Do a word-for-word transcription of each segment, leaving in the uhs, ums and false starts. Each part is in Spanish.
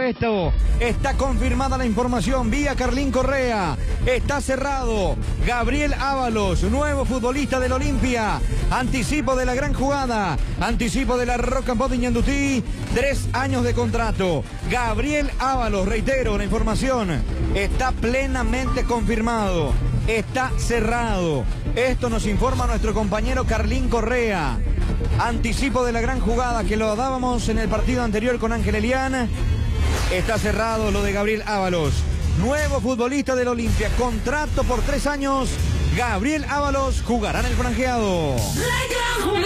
esto. Está confirmada la información vía Carlín Correa. Está cerrado. Gabriel Ábalos, nuevo futbolista del Olimpia. Anticipo de la gran jugada. Anticipo de la Rock and Pop de Ñandutí. Tres años de contrato. Gabriel Ábalos, reitero, la información está plenamente confirmado. Está cerrado. Esto nos informa nuestro compañero Carlín Correa. Anticipo de la gran jugada que lo dábamos en el partido anterior con Ángel Elián. Está cerrado lo de Gabriel Ábalos. Nuevo futbolista del Olimpia. Contrato por tres años. Gabriel Ábalos jugará en el franjeado. La gran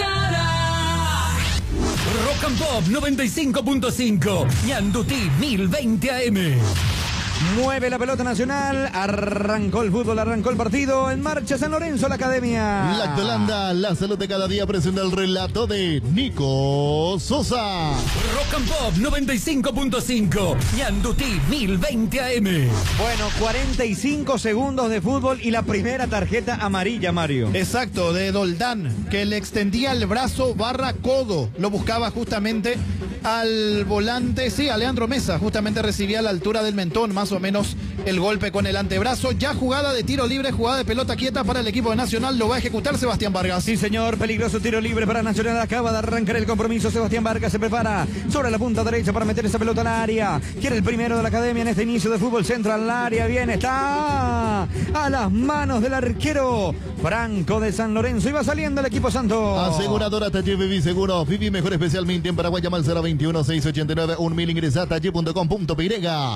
jugada. Rock and Pop noventa y cinco punto cinco. Ñandutí mil veinte A M. Mueve la pelota nacional, arrancó el fútbol, arrancó el partido, en marcha San Lorenzo, la academia. Lactolanda, la salud de cada día, presenta el relato de Nico Sosa. Rock and Pop noventa y cinco punto cinco, Ñandutí mil veinte A M. Bueno, cuarenta y cinco segundos de fútbol y la primera tarjeta amarilla, Mario. Exacto, de Doldán, que le extendía el brazo barra codo, lo buscaba justamente al volante, sí, a Leandro Mesa, justamente recibía a la altura del mentón, más o menos el golpe con el antebrazo. Ya jugada de tiro libre, jugada de pelota quieta para el equipo de Nacional, lo va a ejecutar Sebastián Vargas. Sí, señor, peligroso tiro libre para Nacional, acaba de arrancar el compromiso. Sebastián Vargas se prepara sobre la punta derecha para meter esa pelota al área. Quiere el primero de la academia en este inicio de fútbol central al área. Bien, está a las manos del arquero Franco de San Lorenzo. Y va saliendo el equipo santo. Aseguradora Taller Vivi Seguro. Vivi mejor especialmente en Paraguay. Llama al cero veintiuno, seiscientos ochenta y nueve, un mil. Ingresa a taller punto com punto pe.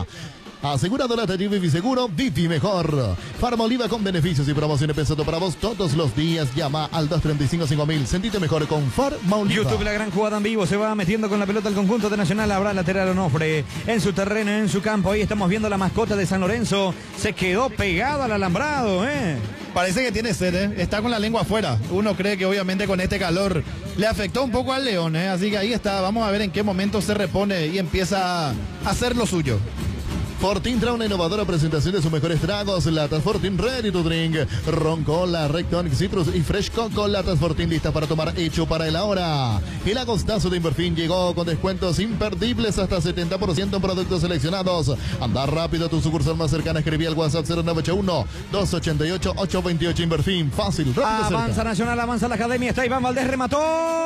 Aseguradora Taller Vivi Seguro, Vivi mejor. Farma Oliva con beneficios y promociones pensando para vos todos los días. Llama al dos treinta y cinco, cinco mil. Sentite mejor con Farma Oliva. YouTube, la gran jugada en vivo. Se va metiendo con la pelota al conjunto de Nacional. Habrá lateral Onofre en su terreno, en su campo. Ahí estamos viendo la mascota de San Lorenzo. Se quedó pegado al alambrado, ¿eh? Parece que tiene sed, ¿eh? Está con la lengua afuera. Uno cree que obviamente con este calor le afectó un poco al León, ¿eh? Así que ahí está. Vamos a ver en qué momento se repone y empieza a hacer lo suyo. Fortin trae una innovadora presentación de sus mejores tragos. Latas Fortin Ready to Drink. Ron Cola, Red Tonic Citrus y Fresh Coco. Latas Fortin listas para tomar, hecho para el ahora. El agostazo de Inverfin llegó con descuentos imperdibles hasta setenta por ciento en productos seleccionados. Anda rápido a tu sucursal más cercana. Escribí al WhatsApp cero nueve ocho uno, dos ocho ocho, ocho dos ocho. Inverfin, fácil, rápido, avanza cerca. Nacional, avanza la academia. Está Iván Valdés, remató.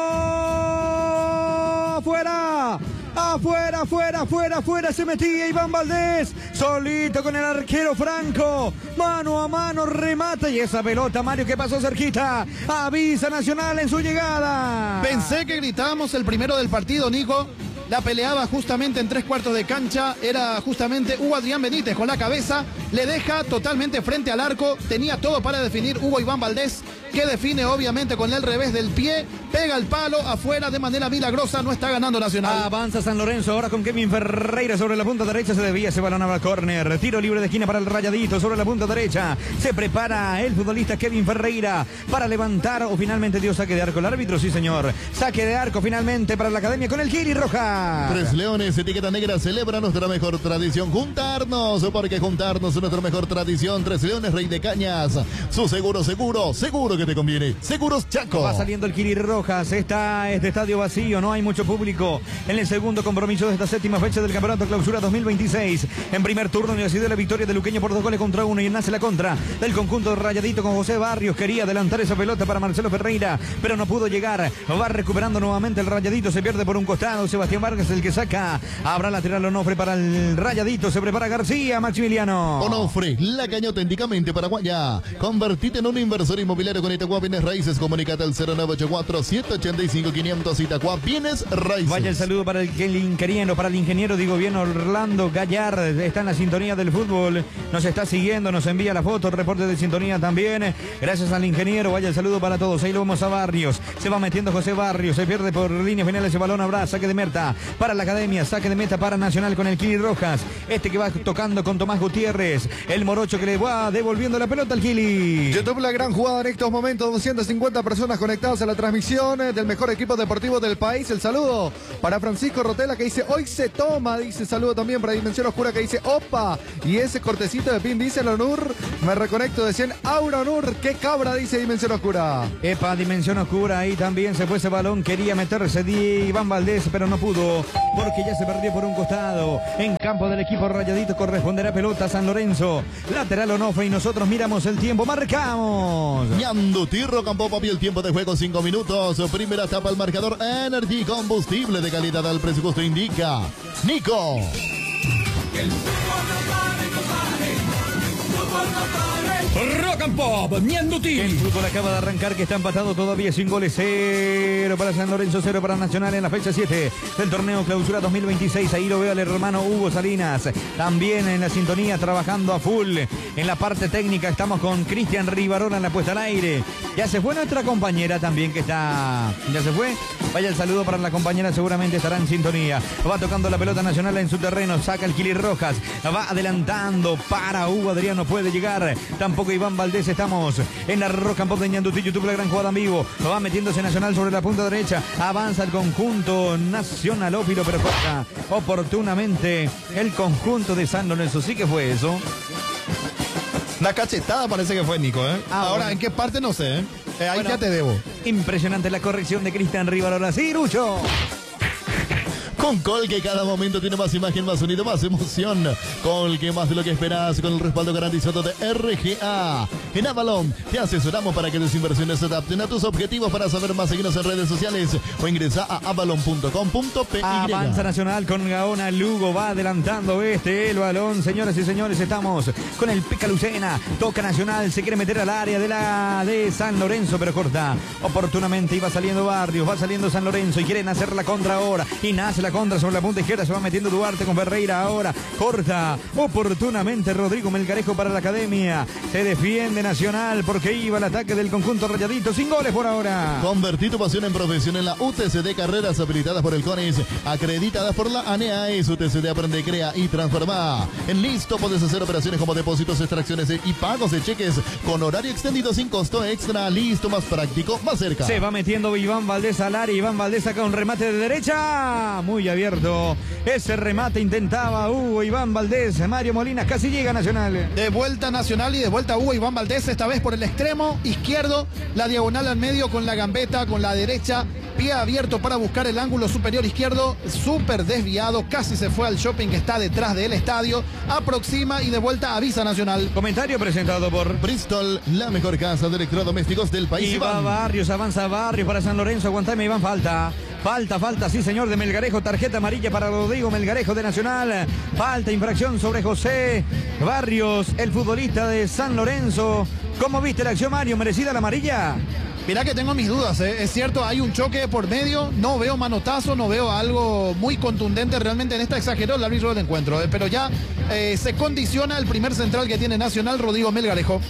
¡Afuera! Afuera, afuera, afuera, afuera se metía Iván Valdés, solito con el arquero Franco, mano a mano, remata y esa pelota, Mario, que pasó cerquita, avisa Nacional en su llegada. Pensé que gritábamos el primero del partido, Nico. La peleaba justamente en tres cuartos de cancha, era justamente Hugo Adrián Benítez con la cabeza, le deja totalmente frente al arco, tenía todo para definir Hugo Iván Valdés, que define obviamente con el revés del pie, pega el palo afuera de manera milagrosa, no está ganando Nacional. Avanza San Lorenzo ahora con Kevin Ferreira sobre la punta derecha, se desvía ese balón a córner, tiro libre de esquina para el Rayadito sobre la punta derecha, se prepara el futbolista Kevin Ferreira para levantar o finalmente dio saque de arco el árbitro, sí señor, saque de arco finalmente para la academia con el Giri Roja. Tres Leones, etiqueta negra, celebra nuestra mejor tradición. Juntarnos, porque juntarnos es nuestra mejor tradición. Tres Leones, Rey de Cañas. Su seguro, seguro, seguro que te conviene. Seguros Chaco. Va saliendo el Kiri Rojas. Está este estadio vacío, no hay mucho público en el segundo compromiso de esta séptima fecha del Campeonato Clausura dos mil veintiséis. En primer turno ha sido la victoria de Luqueño por dos goles contra uno y nace la contra del conjunto Rayadito con José Barrios. Quería adelantar esa pelota para Marcelo Ferreira, pero no pudo llegar. Va recuperando nuevamente el Rayadito, se pierde por un costado. Sebastián Vargas el que saca, habrá lateral Onofre para el Rayadito, se prepara García, Maximiliano. Onofre, la caña auténticamente paraguaya. Convertite en un inversor inmobiliario con Itacua Bienes Raíces. Comunicate al cero nueve ocho cuatro, siete ocho cinco, quinientos. Itacua Bienes Raíces. Vaya el saludo para el, el ingeniero, para el ingeniero, digo bien, Orlando Gallard, está en la sintonía del fútbol, nos está siguiendo, nos envía la foto, reporte de sintonía también, gracias al ingeniero. Vaya el saludo para todos, ahí lo vamos a Barrios, se va metiendo José Barrios, se pierde por línea final ese balón, habrá saque de Merta para la academia, saque de meta para Nacional con el Kili Rojas, este que va tocando con Tomás Gutiérrez, el morocho que le va devolviendo la pelota al Kili. YouTube, la gran jugada en estos momentos, doscientas cincuenta personas conectadas a la transmisión del mejor equipo deportivo del país. El saludo para Francisco Rotela que dice hoy se toma, dice saludo también para Dimensión Oscura que dice opa, y ese cortecito de pin dice el Onur, me reconecto, decían Aura Onur, qué cabra, dice Dimensión Oscura. Epa, Dimensión Oscura, ahí también se fue ese balón, quería meterse de Iván Valdés pero no pudo. Amigo, porque ya se perdió por un costado. En campo del equipo Rayadito corresponderá pelota a San Lorenzo. Lateral Onofre y nosotros miramos el tiempo. Marcamos. Ñandutí, Rock and Pop, papi, el tiempo de juego cinco minutos. Primera etapa, el marcador Energy, combustible de calidad al presupuesto indica Nico. Rock and Pop, Ñandutí. El fútbol acaba de arrancar, que está empatado todavía sin goles. Cero para San Lorenzo, cero para Nacional en la fecha siete del torneo Clausura dos mil veintiséis. Ahí lo veo al hermano Hugo Salinas, también en la sintonía, trabajando a full. En la parte técnica estamos con Cristian Rivarola en la puesta al aire. Ya se fue nuestra compañera también, que está... Ya se fue. Vaya el saludo para la compañera, seguramente estará en sintonía. Va tocando la pelota Nacional en su terreno, saca el Kili Rojas, va adelantando para Hugo Adriano, puede llegar. Tampoco Iván Valdés. Estamos en la Rock and Pop de Ñandutí, YouTube, la gran jugada en vivo. Va metiéndose Nacional sobre la punta derecha. Avanza el conjunto nacionalófilo, pero corta oportunamente el conjunto de San Lorenzo. Sí que fue eso. Una cachetada parece que fue, Nico, ¿eh? Ah, Ahora, bueno. ¿en qué parte? No sé, ¿eh? Eh, ahí Bueno, ya te debo. Impresionante la corrección de Cristian Rivarola. Sí, Lucho. Con Colque cada momento tiene más imagen, más sonido, más emoción. Colque, más de lo que esperas, con el respaldo garantizado de R G A. En Avalon te asesoramos para que tus inversiones se adapten a tus objetivos. Para saber más, seguinos en redes sociales o ingresa a avalon punto com punto pe. Avanza Nacional con Gaona. Lugo va adelantando este el balón. Señoras y señores, estamos con el Pica Lucena. Toca Nacional, se quiere meter al área de la de San Lorenzo, pero corta oportunamente. Y va saliendo Barrios, va saliendo San Lorenzo y quieren hacer la contra ahora. Y nace la contra sobre la punta izquierda. Se va metiendo Duarte con Ferreira ahora. Corta oportunamente Rodrigo Melgarejo para la academia. Se defiende Nacional porque iba al ataque del conjunto Rayadito. Sin goles por ahora. Convertí tu pasión en profesión en la U T C D, carreras habilitadas por el CONIS, acreditadas por la ANEAES. U T C D aprende, crea y transforma. En Listo puedes hacer operaciones como depósitos, extracciones y pagos de cheques con horario extendido sin costo extra. Listo, más práctico, más cerca. Se va metiendo Iván Valdés al área. Iván Valdés saca un remate de derecha. Muy abierto. Ese remate intentaba Hugo Iván Valdés. Mario Molina casi llega a Nacional. De vuelta Nacional y de vuelta Hugo Iván Valdés, esta vez por el extremo izquierdo, la diagonal al medio con la gambeta, con la derecha, pie abierto para buscar el ángulo superior izquierdo, súper desviado, casi se fue al shopping que está detrás del estadio, aproxima y de vuelta avisa Nacional. Comentario presentado por Bristol, la mejor casa de electrodomésticos del país. Y va Barrios, avanza Barrios para San Lorenzo. Aguantame, Iván, falta. Falta, falta, sí señor, de Melgarejo. Tarjeta amarilla para Rodrigo Melgarejo de Nacional. Falta, infracción sobre José Barrios, el futbolista de San Lorenzo. ¿Cómo viste la acción, Mario? ¿Merecida la amarilla? Mirá que tengo mis dudas, ¿eh? Es cierto, hay un choque por medio, no veo manotazo, no veo algo muy contundente, realmente en esta exageró el árbitro del encuentro, ¿eh? Pero ya eh, se condiciona el primer central que tiene Nacional, Rodrigo Melgarejo.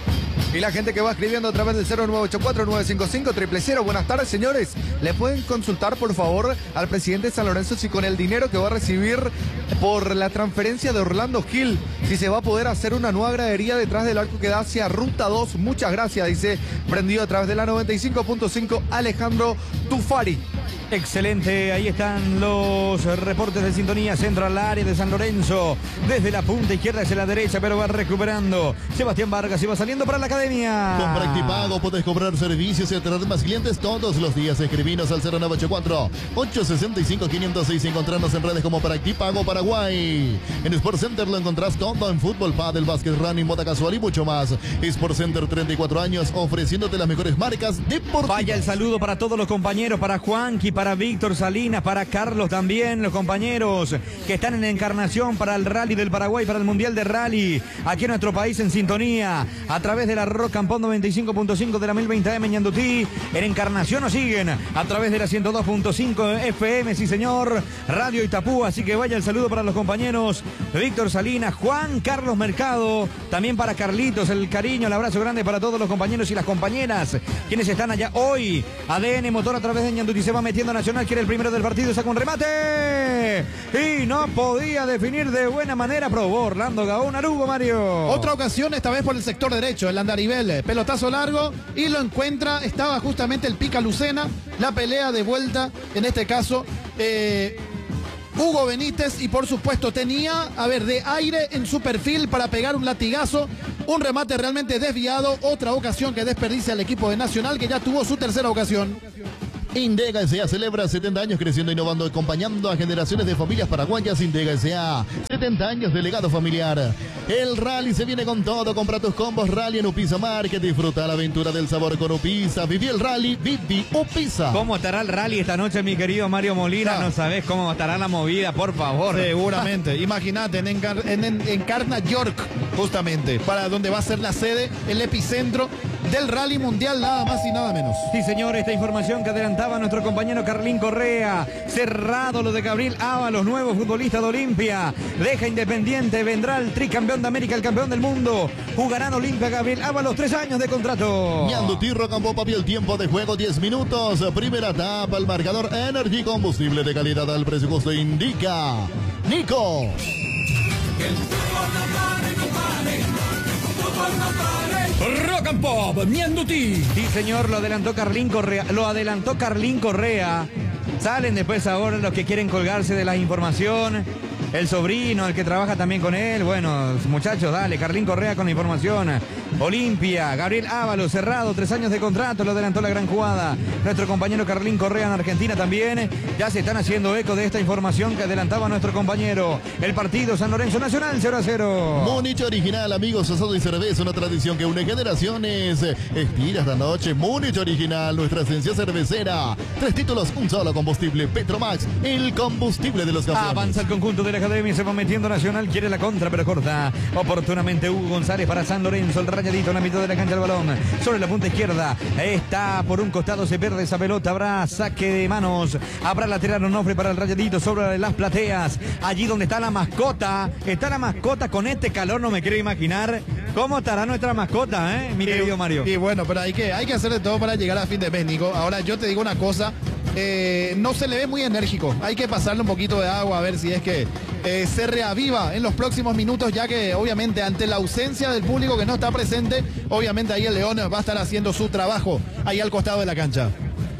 Y la gente que va escribiendo a través del cero nueve ocho cuatro nueve cinco cinco cero cero cero. Buenas tardes, señores. ¿Le pueden consultar, por favor, al presidente de San Lorenzo si con el dinero que va a recibir por la transferencia de Orlando Gil, si se va a poder hacer una nueva gradería detrás del arco que da hacia Ruta dos? Muchas gracias, dice, prendido a través de la noventa y cinco punto cinco, Alejandro Tufari. Excelente, ahí están los reportes de sintonía. Centro al área de San Lorenzo, desde la punta izquierda hacia la derecha, pero va recuperando Sebastián Vargas y va saliendo para la academia. Con Practipago puedes cobrar servicios y atraer más clientes todos los días. Escribinos al cero nueve ocho cuatro ocho seis cinco cinco cero seis. Encontrarnos en redes como Practipago Paraguay. En Sport Center lo encontrás todo en fútbol, pádel, básquet, running, moda casual y mucho más. Sport Center, treinta y cuatro años, ofreciéndote las mejores marcas deportivas. Vaya el saludo para todos los compañeros, para Juanqui, para Víctor Salinas, para Carlos también, los compañeros que están en Encarnación para el Rally del Paraguay, para el Mundial de Rally, aquí en nuestro país en sintonía, a través de la Rock and Pop noventa y cinco punto cinco de la mil veinte A M en Ñandutí. En Encarnación nos siguen a través de la ciento dos punto cinco F M, sí señor, Radio Itapú, así que vaya el saludo para los compañeros Víctor Salinas, Juan Carlos Mercado, también para Carlitos, el cariño, el abrazo grande para todos los compañeros y las compañeras, quienes están allá hoy. A D N Motor a través de Ñandutí se va metiendo Nacional, quiere el primero del partido, saca un remate y no podía definir de buena manera, probó Orlando Gaona. Lugo, Mario. Otra ocasión, esta vez por el sector derecho, el andarivel, pelotazo largo y lo encuentra, estaba justamente el Pica Lucena, la pelea de vuelta, en este caso eh, Hugo Benítez, y por supuesto tenía, a ver, de aire en su perfil para pegar un latigazo, un remate realmente desviado, otra ocasión que desperdicia el equipo de Nacional, que ya tuvo su tercera ocasión. Indega S A celebra setenta años creciendo, innovando, acompañando a generaciones de familias paraguayas. Indega S A, setenta años de legado familiar. El rally se viene con todo. Compra tus combos rally en Upisa Market. Disfruta la aventura del sabor con Upisa. Viví el rally, viví Upisa. ¿Cómo estará el rally esta noche, mi querido Mario Molina? Ah. No sabes cómo estará la movida, por favor. Seguramente. Imagínate, en, Encar en, en Encarna, York, justamente, para donde va a ser la sede, el epicentro del rally mundial, nada más y nada menos. Sí, señor, esta información que adelantaba nuestro compañero Carlín Correa. Cerrado lo de Gabriel Ábalos, nuevo futbolista de Olimpia. Deja Independiente, vendrá el tricampeón de América, el campeón del mundo. Jugará en Olimpia Gabriel Ábalos, tres años de contrato. Ñandutí, Rock and Pop, el tiempo de juego diez minutos. Primera etapa, el marcador Energy, combustible de calidad al presupuesto indica Nico. Rock and Pop, Ñandutí. Sí, señor, lo adelantó Carlín Correa. Lo adelantó Carlín Correa. Salen después ahora los que quieren colgarse de la información. El sobrino, el que trabaja también con él. Bueno, muchachos, dale, Carlín Correa con la información. Olimpia, Gabriel Ábalos, cerrado, tres años de contrato, lo adelantó la gran jugada. Nuestro compañero Carlín Correa en Argentina también. Ya se están haciendo eco de esta información que adelantaba nuestro compañero. El partido San Lorenzo Nacional, cero a cero. Múnich original, amigos, asado y cerveza, una tradición que une generaciones. Estira esta noche, Múnich original, nuestra esencia cervecera. Tres títulos, un solo combustible, Petromax, el combustible de los campeones. Avanza el conjunto de la academia, se va metiendo Nacional, quiere la contra, pero corta. Oportunamente Hugo González para San Lorenzo, el rayadito en la mitad de la cancha, el balón sobre la punta izquierda. Está por un costado, se pierde esa pelota, habrá saque de manos, habrá lateral Onofre para el rayadito sobre las plateas. Allí donde está la mascota, está la mascota con este calor, no me quiero imaginar cómo estará nuestra mascota, ¿eh, mi y, querido Mario? Y bueno, pero hay que, hay que hacer de todo para llegar a fin de mes, Nico. Ahora yo te digo una cosa. Eh, no se le ve muy enérgico, hay que pasarle un poquito de agua a ver si es que eh, se reaviva en los próximos minutos, ya que obviamente ante la ausencia del público que no está presente, obviamente ahí el León va a estar haciendo su trabajo ahí al costado de la cancha.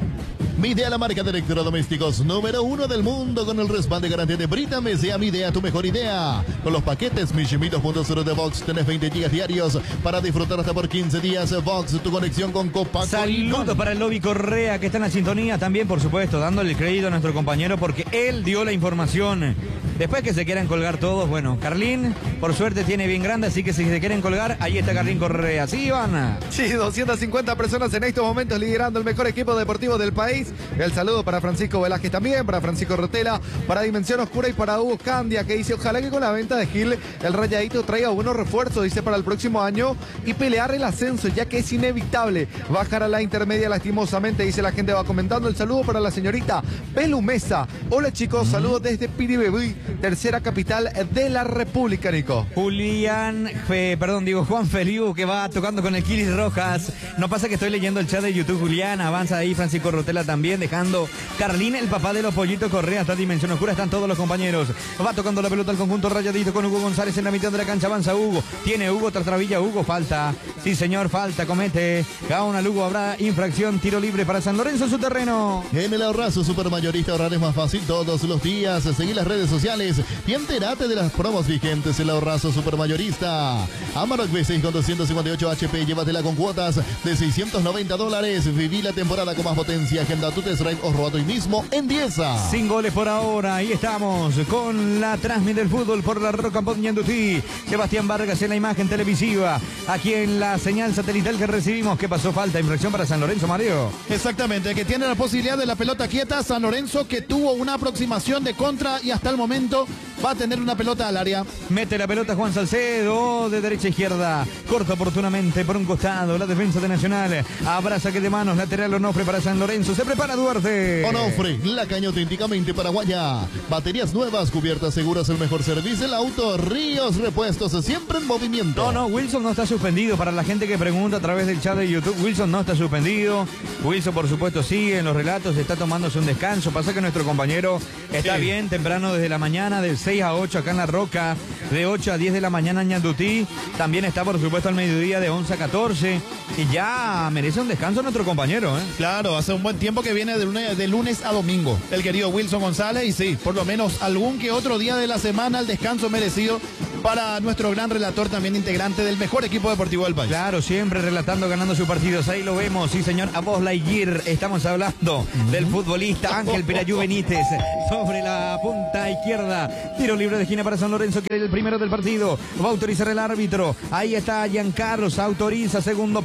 Midea, la marca de electrodomésticos número uno del mundo, con el respaldo y garantía de Brita Mesea. Midea, tu mejor idea. Con los paquetes Michimito dos punto cero de Vox tenés veinte gigas diarios para disfrutar hasta por quince días. Vox, tu conexión con Copa. Saludos para el Lobby Correa, que está en la sintonía también, por supuesto, dándole el crédito a nuestro compañero porque él dio la información. Después que se quieran colgar todos, bueno, Carlín, por suerte tiene bien grande, así que si se quieren colgar, ahí está Carlín Correa. ¿Sí, Iván? Sí, doscientas cincuenta personas en estos momentos liderando el mejor equipo deportivo del país. El saludo para Francisco Velázquez también, para Francisco Rotela, para Dimensión Oscura y para Hugo Candia, que dice, ojalá que con la venta de Gil el Rayadito traiga buenos refuerzos, dice, para el próximo año y pelear el ascenso, ya que es inevitable bajar a la intermedia lastimosamente, dice la gente. Va comentando. El saludo para la señorita Belu Mesa. Hola chicos, saludos desde Piribebí, tercera capital de la República, Nico. Julián, eh, perdón, digo Juan Feliu, que va tocando con el Kiris Rojas. No pasa que estoy leyendo el chat de YouTube, Julián, avanza ahí, Francisco Rotela también, dejando Carlín, el papá de los pollitos Correa, está Dimensión Oscura, están todos los compañeros. Va tocando la pelota al conjunto rayadito con Hugo González en la mitad de la cancha, avanza Hugo, tiene Hugo tras trabilla, Hugo, falta, sí señor, falta, comete, Gaona Lugo, habrá infracción, tiro libre para San Lorenzo en su terreno. En el ahorrazo supermayorista ahorrar es más fácil todos los días. Seguí las redes sociales y entérate de las promos vigentes. El ahorrazo supermayorista. Amarok V seis con doscientos cincuenta y ocho H P, llévatela con cuotas de seiscientos noventa dólares. Viví la temporada con más potencia. Agenda tu test drive o roba hoy mismo en Dieza. Sin goles por ahora. Ahí estamos con la transmisión del fútbol por la Rock and Pop Ñandutí. Sebastián Vargas en la imagen televisiva. Aquí en la señal satelital que recibimos. ¿Qué pasó? Falta, infracción para San Lorenzo, Mario. Exactamente, que tiene la posibilidad de la pelota quieta. San Lorenzo, que tuvo una aproximación de contra y hasta el momento va a tener una pelota al área. Mete la pelota Juan Salcedo de derecha a izquierda. Corta oportunamente por un costado la defensa de Nacional. Habrá saque de manos lateral Onofre para San Lorenzo. Se prepara Duarte. Onofre, la caña auténticamente paraguaya. Baterías nuevas, cubiertas seguras, el mejor servicio del auto. Ríos Repuestos, siempre en movimiento. No, no, Wilson no está suspendido. Para la gente que pregunta a través del chat de YouTube, Wilson no está suspendido. Wilson, por supuesto, sigue en los relatos, está tomándose un descanso. Pasa que nuestro compañero está sí. bien temprano desde la mañana, del seis a ocho acá en La Roca, de ocho a diez de la mañana en Ñandutí. También está, por supuesto, al mediodía de once a catorce. Y ya merece un descanso nuestro compañero, ¿eh? Claro, hace un buen tiempo que viene de lunes, de lunes a domingo, el querido Wilson González. Y sí, por lo menos algún que otro día de la semana el descanso merecido para nuestro gran relator, también integrante del mejor equipo deportivo del país. Claro, siempre relatando, ganando sus partidos. Ahí lo vemos, sí señor, a vos Lightyear. Estamos hablando uh-huh. del futbolista Ángel Pirayú Benítez. Sobre la punta izquierda, tiro libre de esquina para San Lorenzo, que es el primero del partido. Va a autorizar el árbitro. Ahí está Giancarlos, autoriza, segundo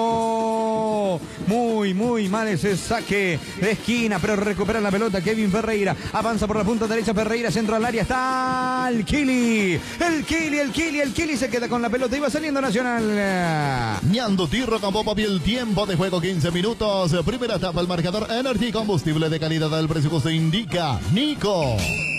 palo. Muy, muy mal ese saque de esquina, pero recupera la pelota Kevin Ferreira. Avanza por la punta derecha Ferreira, centro al área, está el Kili. El Kili, el Kili, el Kili se queda con la pelota y va saliendo Nacional. Ñandutí, Rock and Pop, papi, el tiempo de juego quince minutos. Primera etapa, el marcador Energy, combustible de calidad del presupuesto indica Nico.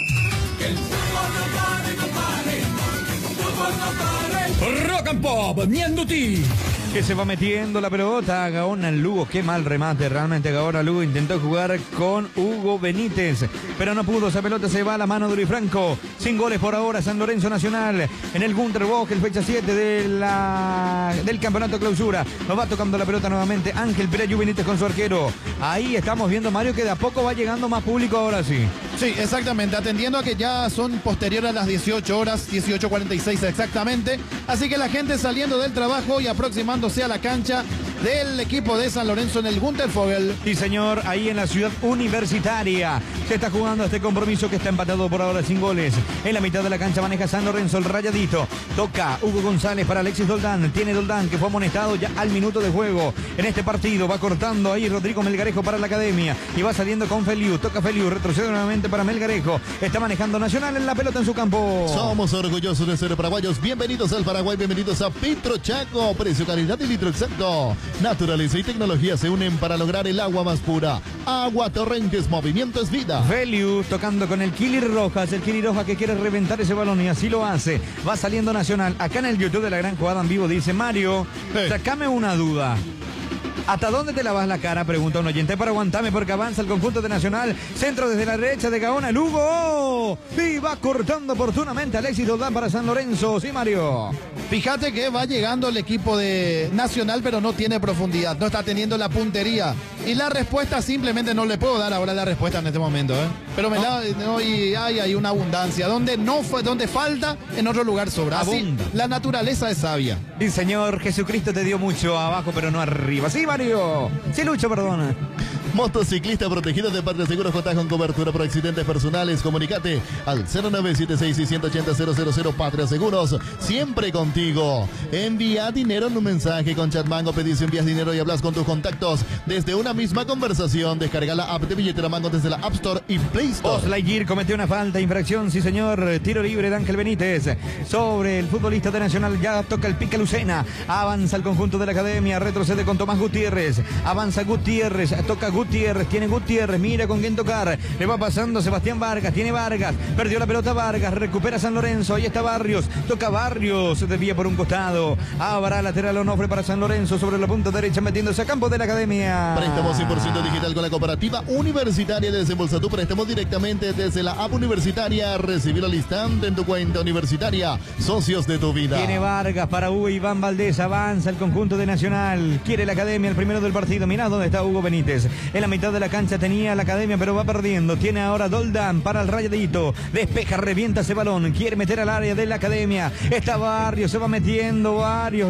Que el fútbol no pare, no pare, que el fútbol no pare. Rock and Pop, Ñandutí. Que se va metiendo la pelota, Gaona Lugo, qué mal remate, realmente Gaona Lugo intentó jugar con Hugo Benítez, pero no pudo, esa pelota se va a la mano de Luis Franco, sin goles por ahora, San Lorenzo Nacional, en el Gunter Bosch, el fecha siete de la, del campeonato clausura, nos va tocando la pelota nuevamente Ángel Pirayú Benítez con su arquero, ahí estamos viendo, Mario, que de a poco va llegando más público ahora sí. Sí, exactamente, atendiendo a que ya son posteriores a las dieciocho horas, dieciocho cuarenta y seis exactamente, así que la gente saliendo del trabajo y aproximándose a la cancha del equipo de San Lorenzo en el Gunter Fogel. Sí, señor, ahí en la ciudad universitaria se está jugando este compromiso que está empatado por ahora sin goles. En la mitad de la cancha maneja San Lorenzo, el rayadito. Toca Hugo González para Alexis Doldán. Tiene Doldán que fue amonestado ya al minuto de juego en este partido. Va cortando ahí Rodrigo Melgarejo para la academia y va saliendo con Feliu. Toca Feliu, retrocede nuevamente para Melgarejo. Está manejando Nacional en la pelota en su campo. Somos orgullosos de ser paraguayos. Bienvenidos al Paraguay, bienvenidos a Petro Chaco. Precio, calidad y litro exacto. Naturaleza y tecnología se unen para lograr el agua más pura. Agua Torrentes, movimiento es vida. Feliu tocando con el Kili Rojas. El Kili Rojas que quiere reventar ese balón y así lo hace. Va saliendo Nacional. Acá en el YouTube de la gran jugada en vivo dice Mario, hey, sacame una duda. ¿Hasta dónde te lavas la cara? Pregunta un oyente para aguantarme porque avanza el conjunto de Nacional. Centro desde la derecha de Gaona Lugo. Y va cortando oportunamente Alexis Doldán para San Lorenzo. Sí, Mario. Fíjate que va llegando el equipo de Nacional, pero no tiene profundidad. No está teniendo la puntería. Y la respuesta simplemente no le puedo dar ahora la respuesta en este momento. ¿eh? Pero me la, no, y hay, hay una abundancia. Donde no fue, donde falta, en otro lugar sobra. Así, la naturaleza es sabia. Sí, señor. Jesucristo te dio mucho abajo, pero no arriba. Sí, Mario. Sí, Lucho, perdona. Motociclista protegido de Parte Seguros, contás con cobertura por accidentes personales. Comunicate al cero nueve siete seis, seis ocho cero, cero cero cero. Patria Seguros, siempre contigo. Envía dinero en un mensaje con Chatmango. Pedís, envías dinero y hablas con tus contactos desde una misma conversación. Descarga la app de Billetera Mango desde la App Store y Play Store. Buzz Lightyear cometió una falta, infracción, sí señor. Tiro libre de Ángel Benítez sobre el futbolista de Nacional. Ya toca el pique Lucena. Avanza el conjunto de la academia. Retrocede con Tomás Gutiérrez. Avanza Gutiérrez. Toca Gutiérrez. Gutiérrez, tiene Gutiérrez, mira con quién tocar, le va pasando Sebastián Vargas, tiene Vargas, perdió la pelota Vargas, recupera San Lorenzo, ahí está Barrios, toca Barrios, se desvía por un costado, habrá lateral Onofre para San Lorenzo sobre la punta derecha metiéndose a campo de la academia. Préstamo cien por ciento digital con la cooperativa universitaria de Desembolsa tu préstamo directamente desde la app universitaria, recibir al instante en tu cuenta universitaria, socios de tu vida. Tiene Vargas para Hugo Iván Valdés, avanza el conjunto de Nacional, quiere la academia el primero del partido, mirá dónde está Hugo Benítez. En la mitad de la cancha tenía la academia, pero va perdiendo. Tiene ahora Doldán para el rayadito. Despeja, revienta ese balón. Quiere meter al área de la academia. Está Barrios, se va metiendo. Barrios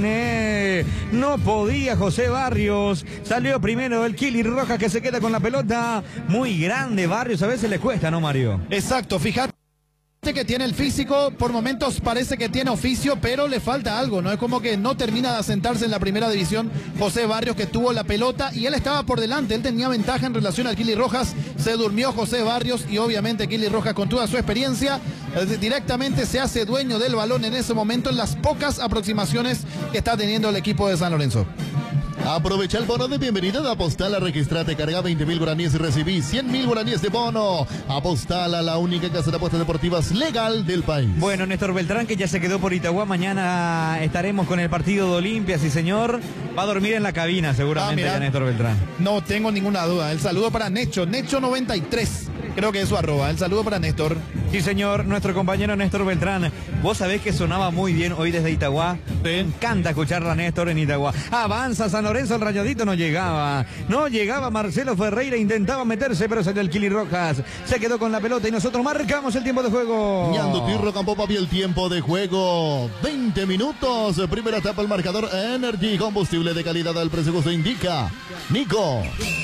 viene. No podía José Barrios. Salió primero el Kili Rojas que se queda con la pelota. Muy grande Barrios. A veces le cuesta, ¿no, Mario? Exacto, fíjate que tiene el físico, por momentos parece que tiene oficio, pero le falta algo, ¿no? Es como que no termina de asentarse en la primera división José Barrios, que tuvo la pelota y él estaba por delante, él tenía ventaja en relación al Kili Rojas, se durmió José Barrios y obviamente Kili Rojas con toda su experiencia eh, directamente se hace dueño del balón en ese momento en las pocas aproximaciones que está teniendo el equipo de San Lorenzo. Aprovecha el bono de bienvenida de Apostala, registrate, carga veinte mil guaraníes y recibí cien mil guaraníes de bono. Apostala, la única casa de apuestas deportivas legal del país. Bueno, Néstor Beltrán, que ya se quedó por Itagüá, mañana estaremos con el partido de Olimpia, sí señor, va a dormir en la cabina seguramente. Ah, ya Néstor Beltrán. No tengo ninguna duda, el saludo para Necho, Necho noventa y tres. Creo que es su arroba. El saludo para Néstor. Sí, señor, nuestro compañero Néstor Beltrán. Vos sabés que sonaba muy bien hoy desde Itagua. Sí. Me encanta escucharla a Néstor en Itagua. Avanza San Lorenzo, el rayadito no llegaba. No llegaba Marcelo Ferreira, intentaba meterse, pero salió el Kili Rojas. Se quedó con la pelota y nosotros marcamos el tiempo de juego. Ñandutí Rock and Pop había el tiempo de juego. veinte minutos. Primera etapa, el marcador Energy. Combustible de calidad al precio que usted indica. Nico.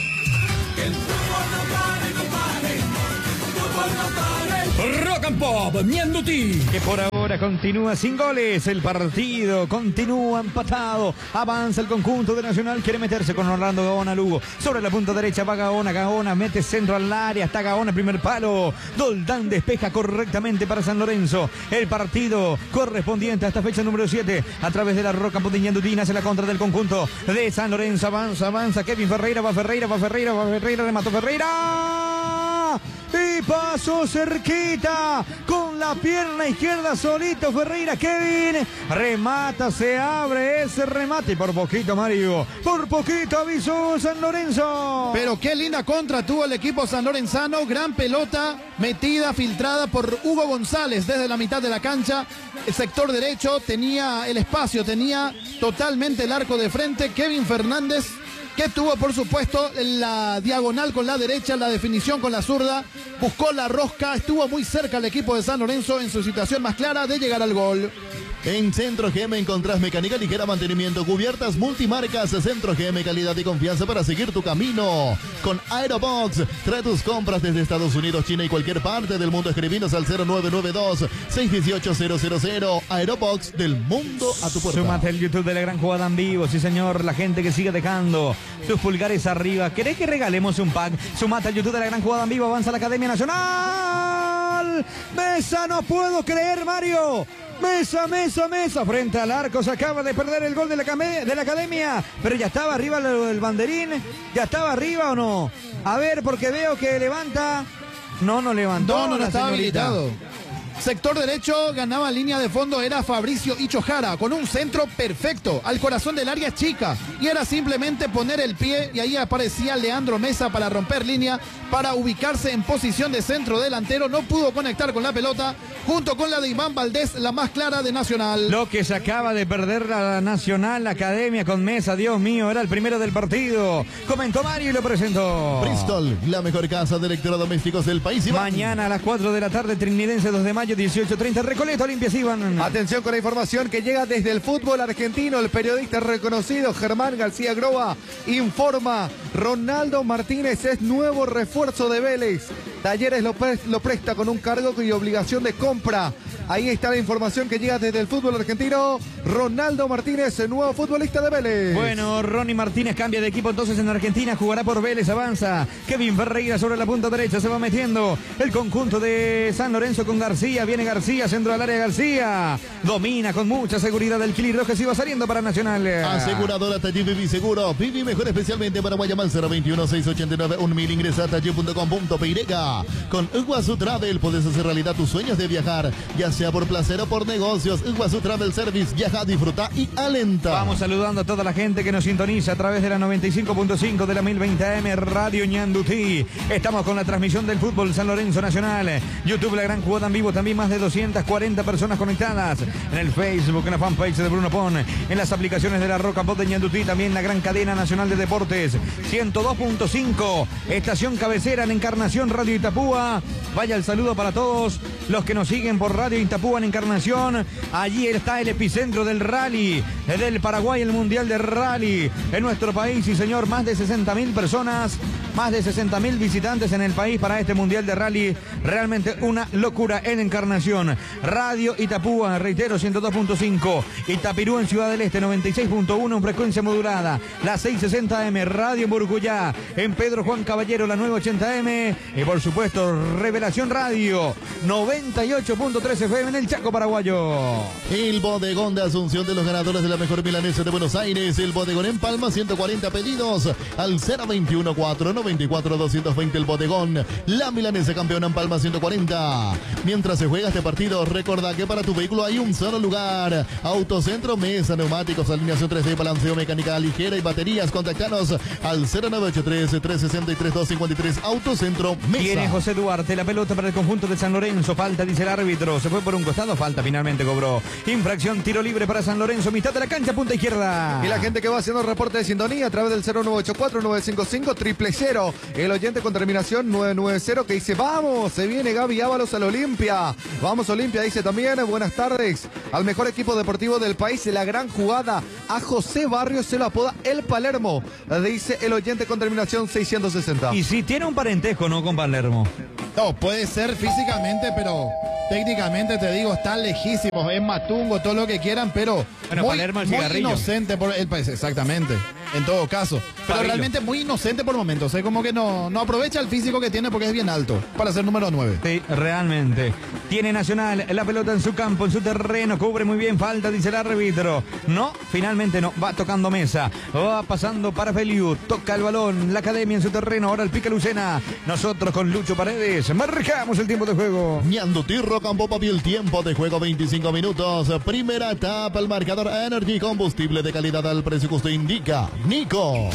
Rock and Pop, Ñandutí. Que por ahora continúa sin goles. El partido continúa empatado. Avanza el conjunto de Nacional. Quiere meterse con Orlando Gaona Lugo. Sobre la punta derecha va Gaona. Gaona mete centro al área. Está Gaona, primer palo. Doldán despeja correctamente para San Lorenzo. El partido correspondiente a esta fecha número siete. A través de la Rock and Pop de Ñandutí nace la contra del conjunto de San Lorenzo. Avanza, avanza. Kevin Ferreira, va Ferreira, va Ferreira, va Ferreira. Remató Ferreira. Y pasó cerquita con la pierna izquierda solito Ferreira. Kevin remata, se abre ese remate. Por poquito, Mario, por poquito avisó San Lorenzo. Pero qué linda contra tuvo el equipo sanlorenzano. Gran pelota metida, filtrada por Hugo González desde la mitad de la cancha. El sector derecho tenía el espacio, tenía totalmente el arco de frente. Kevin Fernández, que tuvo por supuesto la diagonal con la derecha, la definición con la zurda, buscó la rosca, estuvo muy cerca el equipo de San Lorenzo en su situación más clara de llegar al gol. En Centro G M encontrás mecánica ligera, mantenimiento, cubiertas, multimarcas. Centro G M, calidad y confianza para seguir tu camino. Con Aerobox, trae tus compras desde Estados Unidos, China y cualquier parte del mundo. Escribinos al cero nueve nueve dos, seis uno ocho, cero cero cero. Aerobox, del mundo a tu puerta. Sumate al YouTube de la gran jugada en vivo, sí señor. La gente que sigue dejando sus pulgares arriba. ¿Querés que regalemos un pack? Sumate al YouTube de la gran jugada en vivo. Avanza la Academia Nacional. Mesa, no puedo creer, Mario. Mesa, mesa, mesa, frente al arco, se acaba de perder el gol de la, de la Academia, pero ya estaba arriba el, el banderín, ya estaba arriba o no, a ver, porque veo que levanta, no, no levantó, no, no, no estaba señorita. habilitado. Sector derecho, ganaba línea de fondo, era Fabricio Ichojara, con un centro perfecto, al corazón del área chica, y era simplemente poner el pie, y ahí aparecía Leandro Mesa para romper línea, para ubicarse en posición de centro delantero, no pudo conectar con la pelota, junto con la de Iván Valdés, la más clara de Nacional. Lo que se acaba de perder la Nacional, la Academia con Mesa, Dios mío, era el primero del partido. Comentó Mario y lo presentó. Bristol, la mejor casa de electrodomésticos del país. Iván. Mañana a las cuatro de la tarde, Trinidense, dos de mayo, dieciocho treinta, Recoleta, Olimpia, Iván. Atención con la información que llega desde el fútbol argentino. El periodista reconocido Germán García Groba informa: Ronaldo Martínez es nuevo refuerzo de Vélez. Talleres lo, pre lo presta con un cargo y obligación de compra. Ahí está la información que llega desde el fútbol argentino. Ronaldo Martínez, el nuevo futbolista de Vélez. Bueno, Ronnie Martínez cambia de equipo entonces en Argentina, jugará por Vélez, avanza. Kevin Ferreira sobre la punta derecha, se va metiendo el conjunto de San Lorenzo con García. Viene García, centro al área García. Domina con mucha seguridad el Kili Rojas y va saliendo para Nacional. Aseguradora Taller Vivi Seguro. Vivi mejor especialmente para Guayamal, cero veintiuno, seiscientos ochenta y nueve, un mil. Ingresa a taller punto com punto pe. Con Iguazú Travel puedes hacer realidad tus sueños de viajar, ya sea por placer o por negocios. Iguazú Travel Service, viaja, disfruta y alenta. Vamos saludando a toda la gente que nos sintoniza a través de la noventa y cinco punto cinco de la mil veinte A M Radio Ñandutí. Estamos con la transmisión del fútbol San Lorenzo Nacional. YouTube, la gran jugada en vivo, también más de doscientas cuarenta personas conectadas. En el Facebook, en la fanpage de Bruno Pon, en las aplicaciones de la Rock and Pop de Ñandutí, también la gran cadena nacional de deportes. ciento dos punto cinco, estación cabecera en Encarnación, Radio Itapúa. Vaya el saludo para todos los que nos siguen por Radio Itapúa en Encarnación. Allí está el epicentro del rally, del Paraguay, el Mundial de Rally en nuestro país. Y señor, más de sesenta mil personas, más de sesenta mil visitantes en el país para este Mundial de Rally. Realmente una locura en Encarnación. Radio Itapúa, reitero, ciento dos punto cinco. Itapirú en Ciudad del Este, noventa y seis punto uno en frecuencia modulada. La seiscientos sesenta M, Radio en Burguyá, en Pedro Juan Caballero, la nueve ochenta M. Y por supuesto, Revelación Radio, noventa y ocho punto tres F M en el Chaco paraguayo. El bodegón de Asunción de los ganadores de la mejor milanesa de Buenos Aires. El bodegón en Palma, ciento cuarenta pedidos al cero veintiuno, cuatrocientos noventa y cuatro doscientos veinte el bodegón. La Milanesa campeona en Palma ciento cuarenta. Mientras se juega este partido, recordá que para tu vehículo hay un solo lugar. Autocentro, mesa, neumáticos, alineación tres D, balanceo, mecánica ligera y baterías. Contactanos al cero nueve ocho tres, tres seis tres, dos cinco tres. Autocentro, mesa. Tiene José Duarte la pelota para el conjunto de San Lorenzo. Falta, dice el árbitro. Se fue por un costado, falta, finalmente cobró. Infracción, tiro libre para San Lorenzo. Mitad de la cancha, punta izquierda. Y la gente que va haciendo reporte de sintonía a través del cero nueve ocho cuatro, nueve cinco cinco, triple cero. El oyente con terminación nueve nueve cero que dice, vamos, se viene Gaby Ábalos al Olimpia. Vamos Olimpia, dice también, buenas tardes. Al mejor equipo deportivo del país, la gran jugada. A José Barrios se lo apoda el Palermo, dice el oyente con terminación seiscientos sesenta. Y si tiene un parentesco, ¿no? Con Palermo. No, puede ser físicamente, pero técnicamente te digo, está lejísimo. Es matungo, todo lo que quieran, pero bueno, muy, Palermo el muy cigarrillo. inocente por el país, exactamente. En todo caso. Pero Pabillo. realmente muy inocente por momentos. Es como que no, no aprovecha el físico que tiene porque es bien alto para ser número nueve. Sí, realmente. Tiene Nacional la pelota en su campo, en su terreno. Cubre muy bien, falta, dice el árbitro. No, finalmente no. Va tocando Mesa. Va pasando para Feliu. Toca el balón. La academia en su terreno. Ahora el pica Lucena. Nosotros con Lucho Paredes. Marcamos el tiempo de juego. Ñandutí Rock and Pop, el tiempo de juego veinticinco minutos. Primera etapa, el marcador Energy, combustible de calidad al precio que usted indica. Nico.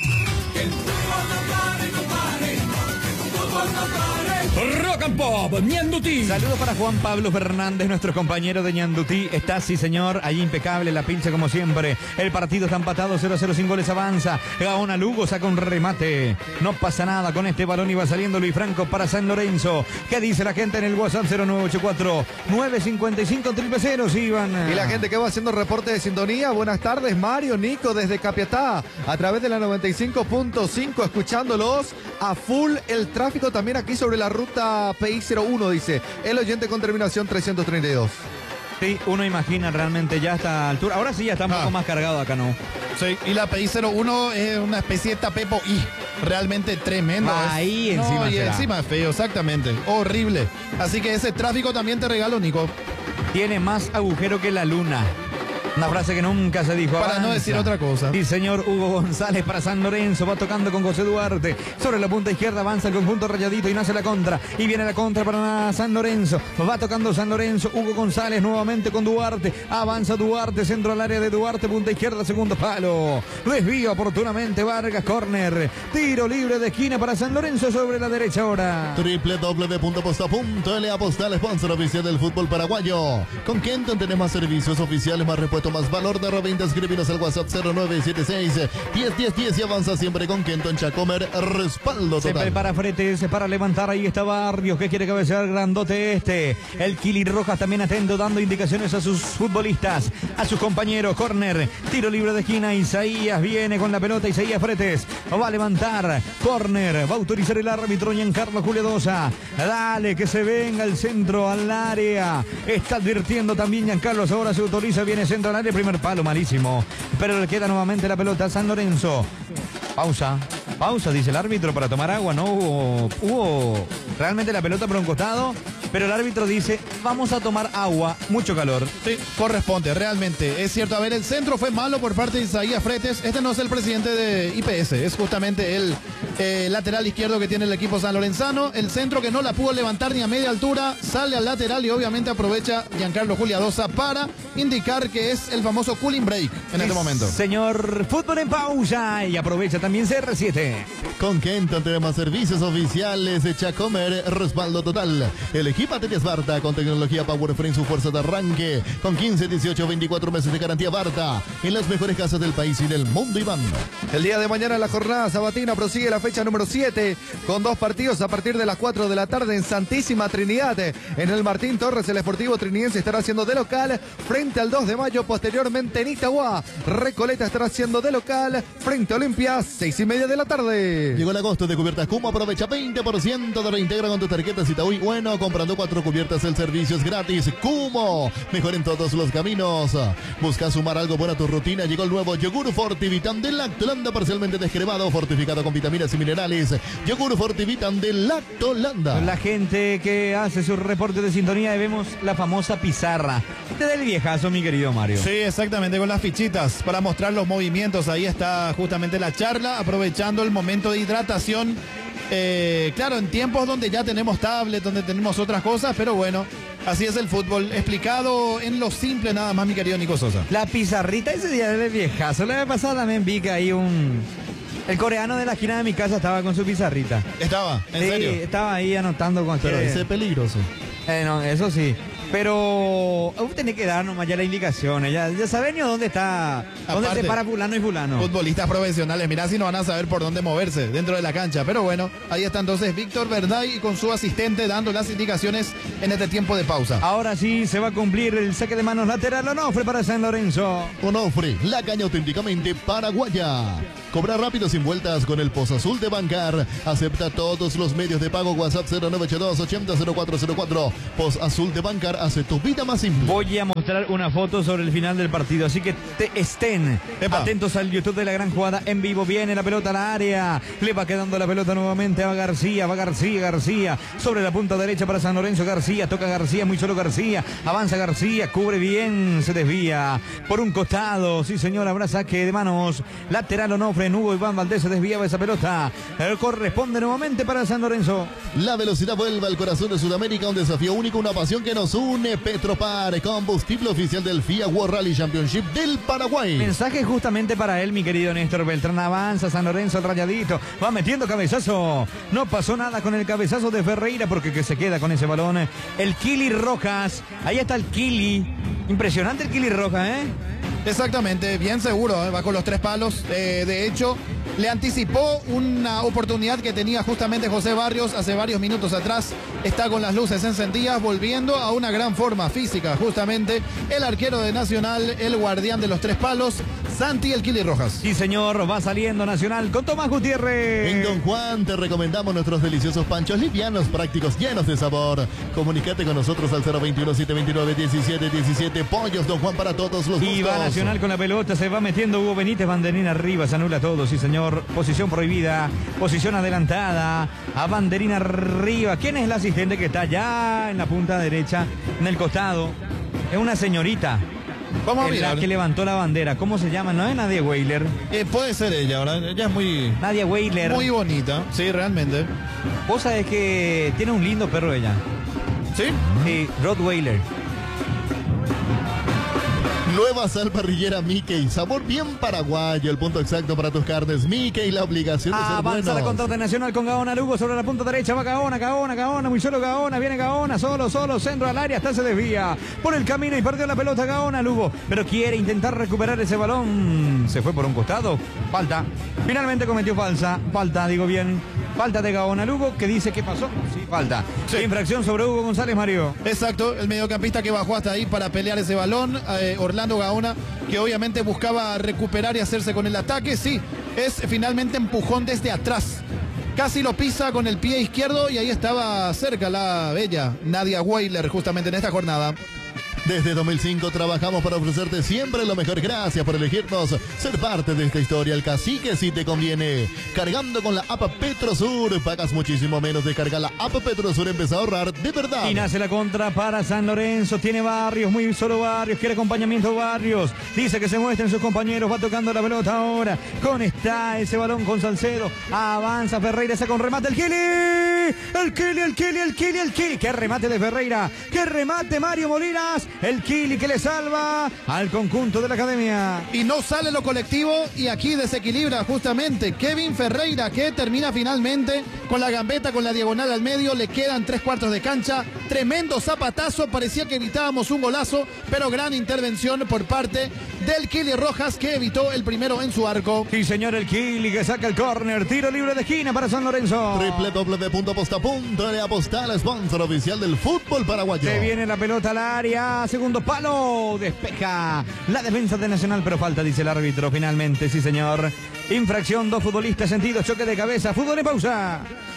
Rock and Pop, Ñandutí. Saludos para Juan Pablo Fernández, nuestro compañero de Ñandutí. Está, sí señor, ahí impecable la pincha como siempre. El partido está empatado, cero a cero, sin goles, avanza. Gaona Lugo saca un remate. No pasa nada con este balón y va saliendo Luis Franco para San Lorenzo. ¿Qué dice la gente en el WhatsApp? Cero nueve ocho cuatro, nueve cinco cinco, triple cero, sí, Iván. Y la gente que va haciendo reporte de sintonía, buenas tardes, Mario, Nico, desde Capiatá, a través de la noventa y cinco punto cinco, escuchándolos a full. El tráfico también aquí sobre la ruta P I cero uno, dice el oyente con terminación trescientos treinta y dos. Sí, uno imagina realmente ya a esta altura. Ahora sí ya está un poco Ah. más cargado acá, ¿no? Sí, y la P I cero uno es una especie de tapepo y realmente tremendo. Ahí Es- encima no, y será. encima es feo, exactamente. Horrible. Así que ese tráfico también te regalo, Nico. Tiene más agujero que la luna. Una frase que nunca se dijo. Para no Avanza. decir otra cosa. Sí, señor Hugo González para San Lorenzo. Va tocando con José Duarte. Sobre la punta izquierda avanza el conjunto rayadito y nace la contra. Y viene la contra para San Lorenzo. Va tocando San Lorenzo. Hugo González nuevamente con Duarte. Avanza Duarte. Centro al área de Duarte. Punta izquierda, segundo palo. Desvío oportunamente Vargas. Corner. Tiro libre de esquina para San Lorenzo sobre la derecha ahora. doble u doble u doble u punto aposta punto ele, Apostal, sponsor oficial del fútbol paraguayo. Con Kenton tenemos más servicios oficiales, más repuesto, más valor de reventa. Escríbenos al WhatsApp cero nueve siete seis, diez diez diez y avanza siempre con Kenton Chacomer. Respaldo Se total. prepara Fretes para levantar. Ahí está Barrios que quiere cabecear grandote este. El Kili Rojas también atento, dando indicaciones a sus futbolistas, a sus compañeros. Corner, tiro libre de esquina. Isaías viene con la pelota. Isaías Fretes va a levantar. Corner, va a autorizar el árbitro Giancarlo Juliadosa. Dale, que se venga el centro al área. Está advirtiendo también Giancarlo. Ahora se autoriza, viene centro al área. Primer palo, malísimo. Pero le queda nuevamente la pelota a San Lorenzo. Pausa. Pausa, dice el árbitro, para tomar agua. No hubo, hubo realmente la pelota por un costado, pero el árbitro dice, vamos a tomar agua, mucho calor. Sí, corresponde, realmente. Es cierto, a ver, el centro fue malo por parte de Isaías Fretes. Este no es el presidente de I P S, es justamente el eh, lateral izquierdo que tiene el equipo sanlorenzano. El centro que no la pudo levantar ni a media altura, sale al lateral y obviamente aprovecha Giancarlo Juliadosa para indicar que es el famoso cooling break en este momento. Señor, fútbol en pausa y aprovecha también C R siete. Con Kenton tenemos servicios oficiales de Chacomer, respaldo total. Elegí baterías Barta con tecnología Power Frame, su fuerza de arranque. Con quince, dieciocho, veinticuatro meses de garantía Barta. En las mejores casas del país y del mundo, Iván. El día de mañana en la jornada sabatina prosigue la fecha número siete con dos partidos a partir de las cuatro de la tarde en Santísima Trinidad. En el Martín Torres, el Sportivo Trinidense estará haciendo de local frente al dos de mayo. Posteriormente en Itagua, Recoleta estará haciendo de local frente a Olimpia, seis y media de la tarde. Llegó el agosto de cubiertas Cumo, aprovecha veinte por ciento de reintegra con tu tarjeta Citaúi. Bueno, comprando cuatro cubiertas el servicio es gratis. Cumo, mejor en todos los caminos. Busca sumar algo bueno a tu rutina. Llegó el nuevo yogur Fortivitam de Lactolanda, parcialmente descremado, fortificado con vitaminas y minerales. Yogur Fortivitan de Lactolanda. La gente que hace su reporte de sintonía y vemos la famosa pizarra. Este del viejazo, mi querido Mario. Sí, exactamente, con las fichitas para mostrar los movimientos. Ahí está justamente la charla, aprovechando el momento de hidratación. Eh, claro, en tiempos donde ya tenemos tablet, donde tenemos otras cosas, pero bueno, así es el fútbol, explicado en lo simple nada más, mi querido Nico Sosa. La pizarrita ese día del viejazo. La vez pasada también vi que hay un... El coreano de la esquina de mi casa estaba con su pizarrita. ¿Estaba? ¿En sí, serio? Estaba ahí anotando cualquier... Pero ese es peligroso. Eh, no, eso sí. Pero usted tiene que dar nomás ya las indicaciones. Ya, ya saben dónde está, dónde Aparte, se para fulano y fulano. Futbolistas profesionales, mirá si no van a saber por dónde moverse dentro de la cancha. Pero bueno, ahí está entonces Víctor Verday y con su asistente dando las indicaciones en este tiempo de pausa. Ahora sí se va a cumplir el saque de manos lateral Onofre para San Lorenzo. Onofre, la caña auténticamente paraguaya. Cobra rápido sin vueltas con el Poz Azul de Bancar. Acepta todos los medios de pago. WhatsApp cero nueve ocho dos ochenta cero cuatro cero cuatro. Poz Azul de Bancar hace tu vida más simple. Voy a mostrar una foto sobre el final del partido, así que te estén Epa. atentos al YouTube de la gran jugada en vivo. Viene la pelota a la área, le va quedando la pelota nuevamente a García, va García, García, sobre la punta derecha para San Lorenzo. García, toca García, muy solo García, avanza García, cubre bien, se desvía por un costado, sí señor, habrá saque de manos, lateral Onofre, Hugo Iván Valdés se desviaba esa pelota, el corresponde nuevamente para San Lorenzo. La velocidad vuelve al corazón de Sudamérica, un desafío único, una pasión que nos une. Petropar, combustible oficial del F I A World Rally Championship del Paraguay. Mensaje justamente para él, mi querido Néstor Beltrán. Avanza San Lorenzo, el rayadito, va metiendo cabezazo. No pasó nada con el cabezazo de Ferreira porque que se queda con ese balón el Kili Rojas. Ahí está el Kili. Impresionante el Kili Rojas, ¿eh? Exactamente, bien seguro, ¿eh? Va con los tres palos. Eh, de hecho, le anticipó una oportunidad que tenía justamente José Barrios hace varios minutos atrás. Está con las luces encendidas, volviendo a una gran forma física, justamente el arquero de Nacional, el guardián de los tres palos, Santi el Kili Rojas. Sí, señor, va saliendo Nacional con Tomás Gutiérrez. En Don Juan te recomendamos nuestros deliciosos panchos livianos, prácticos, llenos de sabor. Comunícate con nosotros al cero veintiuno, setecientos veintinueve, diecisiete diecisiete. Pollos Don Juan para todos los Y va gustos. Nacional con la pelota, se va metiendo Hugo Benítez, banderín arriba, se anula todo, sí señor. Posición prohibida, posición adelantada, a banderín arriba. ¿Quién es el asistente que está allá en la punta derecha, en el costado? Es una señorita. Vamos a Es la mirar. que levantó la bandera. ¿Cómo se llama? No es Nadia Weiler. Eh, puede ser ella, ahora ella es muy, Nadia Weiler. muy bonita, sí, realmente. Vos sabés que tiene un lindo perro ella. ¿Sí? Sí, Rottweiler. Nueva sal parrillera Mickey, sabor bien paraguayo, el punto exacto para tus carnes. Mickey, la obligación de ser Avanza buenos. la contra Nacional con Gaona Lugo sobre la punta derecha. Va Gaona, Gaona, Gaona, muy solo Gaona. Viene Gaona, solo, solo, centro al área. Hasta se desvía por el camino y perdió la pelota Gaona Lugo. Pero quiere intentar recuperar ese balón. Se fue por un costado. Falta. Finalmente cometió falsa. Falta, digo bien. Falta de Gaona Lugo que dice que pasó. Sí, falta. Sí. Infracción sobre Hugo González, Mario. Exacto, el mediocampista que bajó hasta ahí para pelear ese balón, eh, Orlando Gaona, que obviamente buscaba recuperar y hacerse con el ataque. Sí, es finalmente empujón desde atrás. Casi lo pisa con el pie izquierdo y ahí estaba cerca la bella Nadia Weiler justamente en esta jornada. Desde dos mil cinco trabajamos para ofrecerte siempre lo mejor. Gracias por elegirnos, ser parte de esta historia. El cacique si te conviene. Cargando con la app Petrosur, pagas muchísimo menos. Descarga la app Petrosur, empieza a ahorrar de verdad. Y nace la contra para San Lorenzo. Tiene Barrios, muy solo Barrios. Quiere acompañamiento Barrios. Dice que se muestren sus compañeros. Va tocando la pelota ahora. Con está ese balón con Salcedo. Avanza Ferreira, saca un remate. El Kili. El Kili, el Kili, el Kili, el Kili. Qué remate de Ferreira. Qué remate Mario Molinas. El Kili que le salva al conjunto de la academia. Y no sale lo colectivo y aquí desequilibra justamente Kevin Ferreira, que termina finalmente con la gambeta, con la diagonal al medio. Le quedan tres cuartos de cancha. Tremendo zapatazo, parecía que evitábamos un golazo, pero gran intervención por parte del Kili Rojas, que evitó el primero en su arco. Sí, señor, el Kili que saca el córner. Tiro libre de esquina para San Lorenzo. doble u doble u doble u punto aposta punto ele Apostal, sponsor oficial del fútbol paraguayo. Se viene la pelota al área, segundo palo, despeja la defensa de Nacional, pero falta, dice el árbitro, finalmente, sí señor. Infracción, dos futbolistas sentidos, choque de cabeza, fútbol en pausa.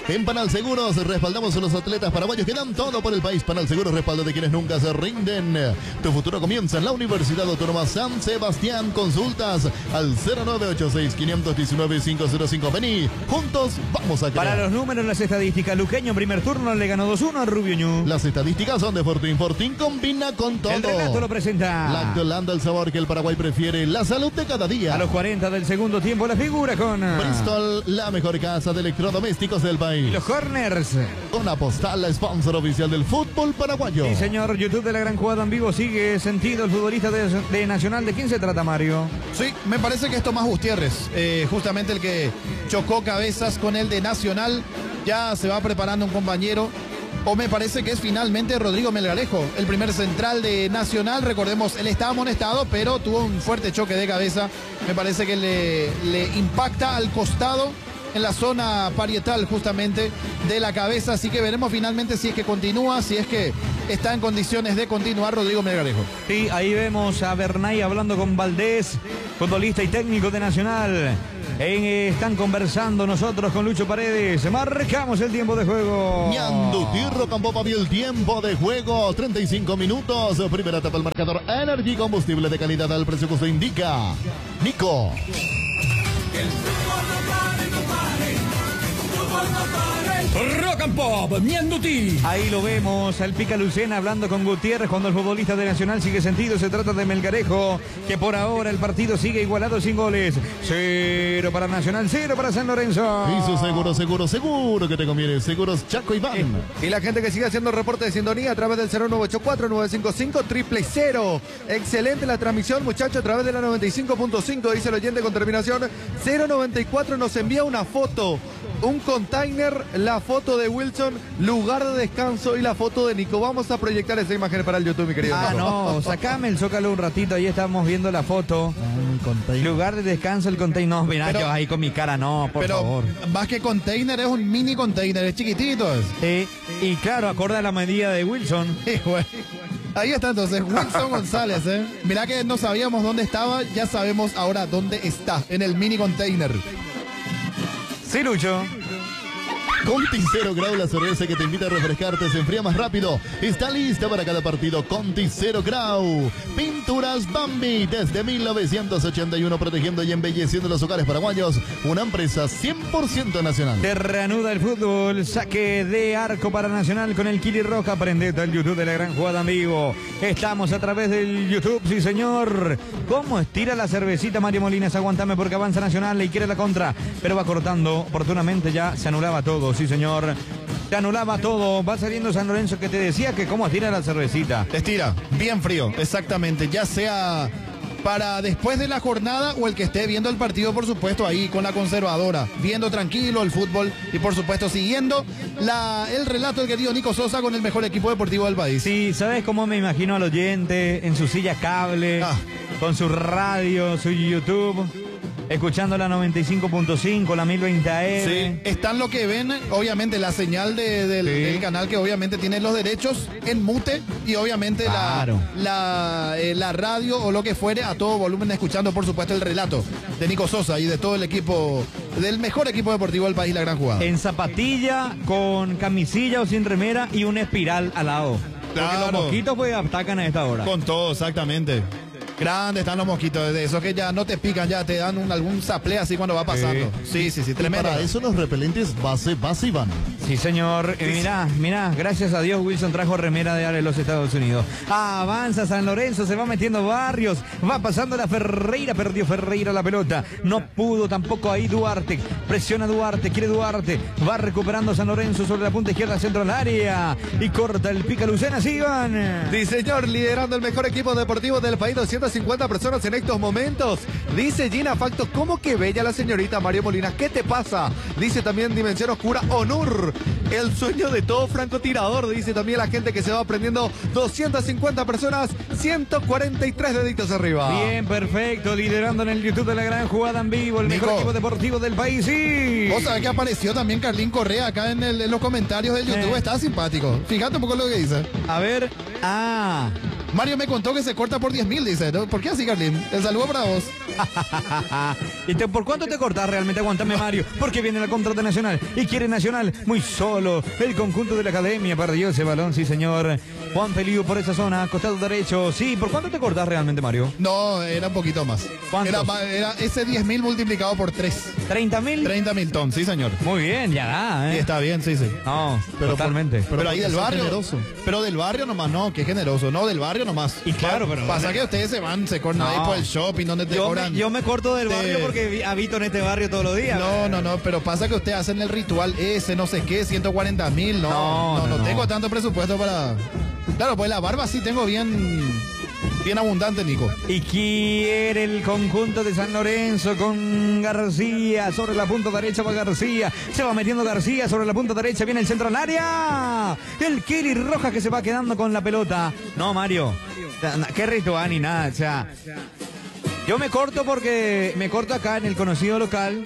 En Panal Seguros respaldamos a los atletas paraguayos que dan todo por el país. Panal Seguros, respaldo de quienes nunca se rinden. Tu futuro comienza en la Universidad Autónoma San Sebastián. Consultas al cero nueve ocho seis, cinco uno nueve, cinco cero cinco. Vení, juntos vamos a crear. Para los números, las estadísticas. Luqueño en primer turno le ganó dos uno a Rubio Ñu. Las estadísticas son de Fortín. Fortín combina con todo. El relato lo presenta Lactolanda, el sabor que el Paraguay prefiere. La salud de cada día. a los cuarenta del segundo tiempo la figura con Bristol, la mejor casa de electrodomésticos del país. los corners. Con Apostal, la sponsor oficial del fútbol paraguayo. Sí, señor, YouTube de la gran jugada en vivo sigue sentido el futbolista de, de Nacional. ¿De quién se trata, Mario? Sí, me parece que es Tomás Gutiérrez, eh, justamente el que chocó cabezas con el de Nacional. Ya se va preparando un compañero. O me parece que es finalmente Rodrigo Melgarejo, el primer central de Nacional. Recordemos, él estaba amonestado, pero tuvo un fuerte choque de cabeza. Me parece que le, le impacta al costado, en la zona parietal justamente de la cabeza. Así que veremos finalmente si es que continúa, si es que está en condiciones de continuar Rodrigo Melgarejo. Sí, ahí vemos a Bernay hablando con Valdés, futbolista y técnico de Nacional. En, eh, están conversando nosotros con Lucho Paredes. Marcamos el tiempo de juego. Ñandutí Rock and Pop vio el tiempo de juego. treinta y cinco minutos. Primera etapa el marcador. Energy, combustible de calidad al precio que usted indica. Nico. Rock and Pop, Ñandutí. Ahí lo vemos, al Pica Lucena hablando con Gutiérrez cuando el futbolista de Nacional sigue sentido. Se trata de Melgarejo, que por ahora el partido sigue igualado sin goles. Cero para Nacional, cero para San Lorenzo. Y su seguro, seguro, seguro que te conviene. Seguros Chaco Iván. Y la gente que sigue haciendo reporte de sintonía a través del cero nueve ocho cuatro, nueve cinco cinco, triple cero. Excelente la transmisión, muchachos, a través de la noventa y cinco punto cinco, dice el oyente con terminación cero noventa y cuatro. Nos envía una foto, un container, la foto de Wilson, lugar de descanso y la foto de Nico. Vamos a proyectar esa imagen para el YouTube, mi querido Ah, Nico. no, sacame el Zócalo un ratito, ahí estamos viendo la foto. Lugar de descanso, el container. No, mirá, Pero- yo ahí con mi cara, no, por Pero favor. más que container, es un mini container, es chiquitito. Es. Sí, y claro, acorde a la medida de Wilson. Sí, güey. Ahí está entonces Wilson González, ¿eh? Mirá que no sabíamos dónde estaba, ya sabemos ahora dónde está, en el mini container. Sí, Lucho. Conti Cero Grau, la cerveza que te invita a refrescarte, se enfría más rápido. Está lista para cada partido. Conti Cero Grau. Pinturas Bambi, desde mil novecientos ochenta y uno, protegiendo y embelleciendo los hogares paraguayos. Una empresa cien por ciento nacional. Se reanuda el fútbol, saque de arco para Nacional con el Kili Roja. Prendete al YouTube de la gran jugada en vivo. Estamos a través del YouTube, sí señor. ¿Cómo estira la cervecita Mario Molinas? Aguantame porque avanza Nacional y quiere la contra, pero va cortando. Oportunamente ya se anulaba todo, sí señor. Se anulaba todo. Va saliendo San Lorenzo, que te decía que cómo estira la cervecita. Estira, bien frío, exactamente, ya sea para después de la jornada o el que esté viendo el partido, por supuesto, ahí con la conservadora, viendo tranquilo el fútbol y por supuesto siguiendo la, el relato del querido Nico Sosa con el mejor equipo deportivo del país. Sí, ¿sabes cómo me imagino al oyente en su silla cable, Ah. con su radio, su YouTube, escuchando la noventa y cinco punto cinco, la mil veinte A M? Sí, están lo que ven, obviamente la señal de- del, Sí. del canal que obviamente tiene los derechos en mute y obviamente Claro. la, la, eh, la radio o lo que fuere a todo volumen escuchando por supuesto el relato de Nico Sosa y de todo el equipo, del mejor equipo deportivo del país, la gran jugada. En zapatilla, con camisilla o sin remera y una espiral al lado. Porque Claro. los mosquitos pues atacan a esta hora. Con todo, exactamente. Grandes están los mosquitos, de esos que ya no te pican, ya te dan un, algún saplé así cuando va pasando. Sí, sí, sí, Y tremendo. para eso los repelentes base, base Iván. Sí, señor. Eh, mirá, mirá, gracias a Dios Wilson trajo remera de los Estados Unidos. Avanza San Lorenzo, se va metiendo Barrios, va pasando la Ferreira, perdió Ferreira la pelota. No pudo tampoco ahí Duarte. Presiona Duarte, quiere Duarte. Va recuperando San Lorenzo sobre la punta izquierda, centro al área. Y corta el Pica Lucena, sí, Iván. Sí, señor, liderando el mejor equipo deportivo del país, doscientas cincuenta personas en estos momentos. Dice Gina Facto, ¿cómo que bella la señorita Mario Molinas? ¿Qué te pasa? Dice también Dimensión Oscura, Onur, el sueño de todo francotirador. Dice también la gente que se va aprendiendo, doscientas cincuenta personas, ciento cuarenta y tres deditos arriba. Bien, perfecto, liderando en el YouTube de la gran jugada en vivo, el Nico. mejor equipo deportivo del país, sí. Vos sabés que apareció también Carlín Correa acá en, el- en los comentarios del YouTube, Eh. está simpático. Fíjate un poco lo que dice. A ver, ah, Mario me contó que se corta por diez mil, dice. ¿No? ¿Por qué así, Carlín? El saludo para vos. ¿Y te, por cuánto te cortas realmente? Aguántame, Mario. Porque viene la contra de Nacional. Y quiere Nacional muy solo. El conjunto de la academia perdió ese balón, sí, señor. Juan Feliu por esa zona, costado derecho. Sí, ¿por cuánto te cortas realmente, Mario? No, era un poquito más. ¿Cuántos? Era, era ese diez mil multiplicado por tres. ¿treinta mil? treinta mil ton, sí, señor. Muy bien, ya da, ¿eh? Sí, está bien, sí, sí. No, Pero totalmente. por- Pero, ahí del barrio. generoso. Pero del barrio nomás, no, qué generoso. No, del barrio nomás. Y claro, pero- Pasa que ustedes se van, se cortan No. ahí por el shopping donde te Yo cobran. me, yo me corto del de- barrio porque vi- habito en este barrio todos los días. No, no, no, pero pasa que ustedes hacen el ritual ese, no sé qué, ciento cuarenta mil, no, No, no, no, no, no. tengo tanto presupuesto para... Claro, pues la barba sí tengo bien, bien abundante, Nico. Y quiere el conjunto de San Lorenzo con García. Sobre la punta derecha va García. Se va metiendo García sobre la punta derecha. Viene el centro al área. El Kili Rojas que se va quedando con la pelota. No, Mario. Qué ritual ni nada. O sea, yo me corto porque me corto acá en el conocido local.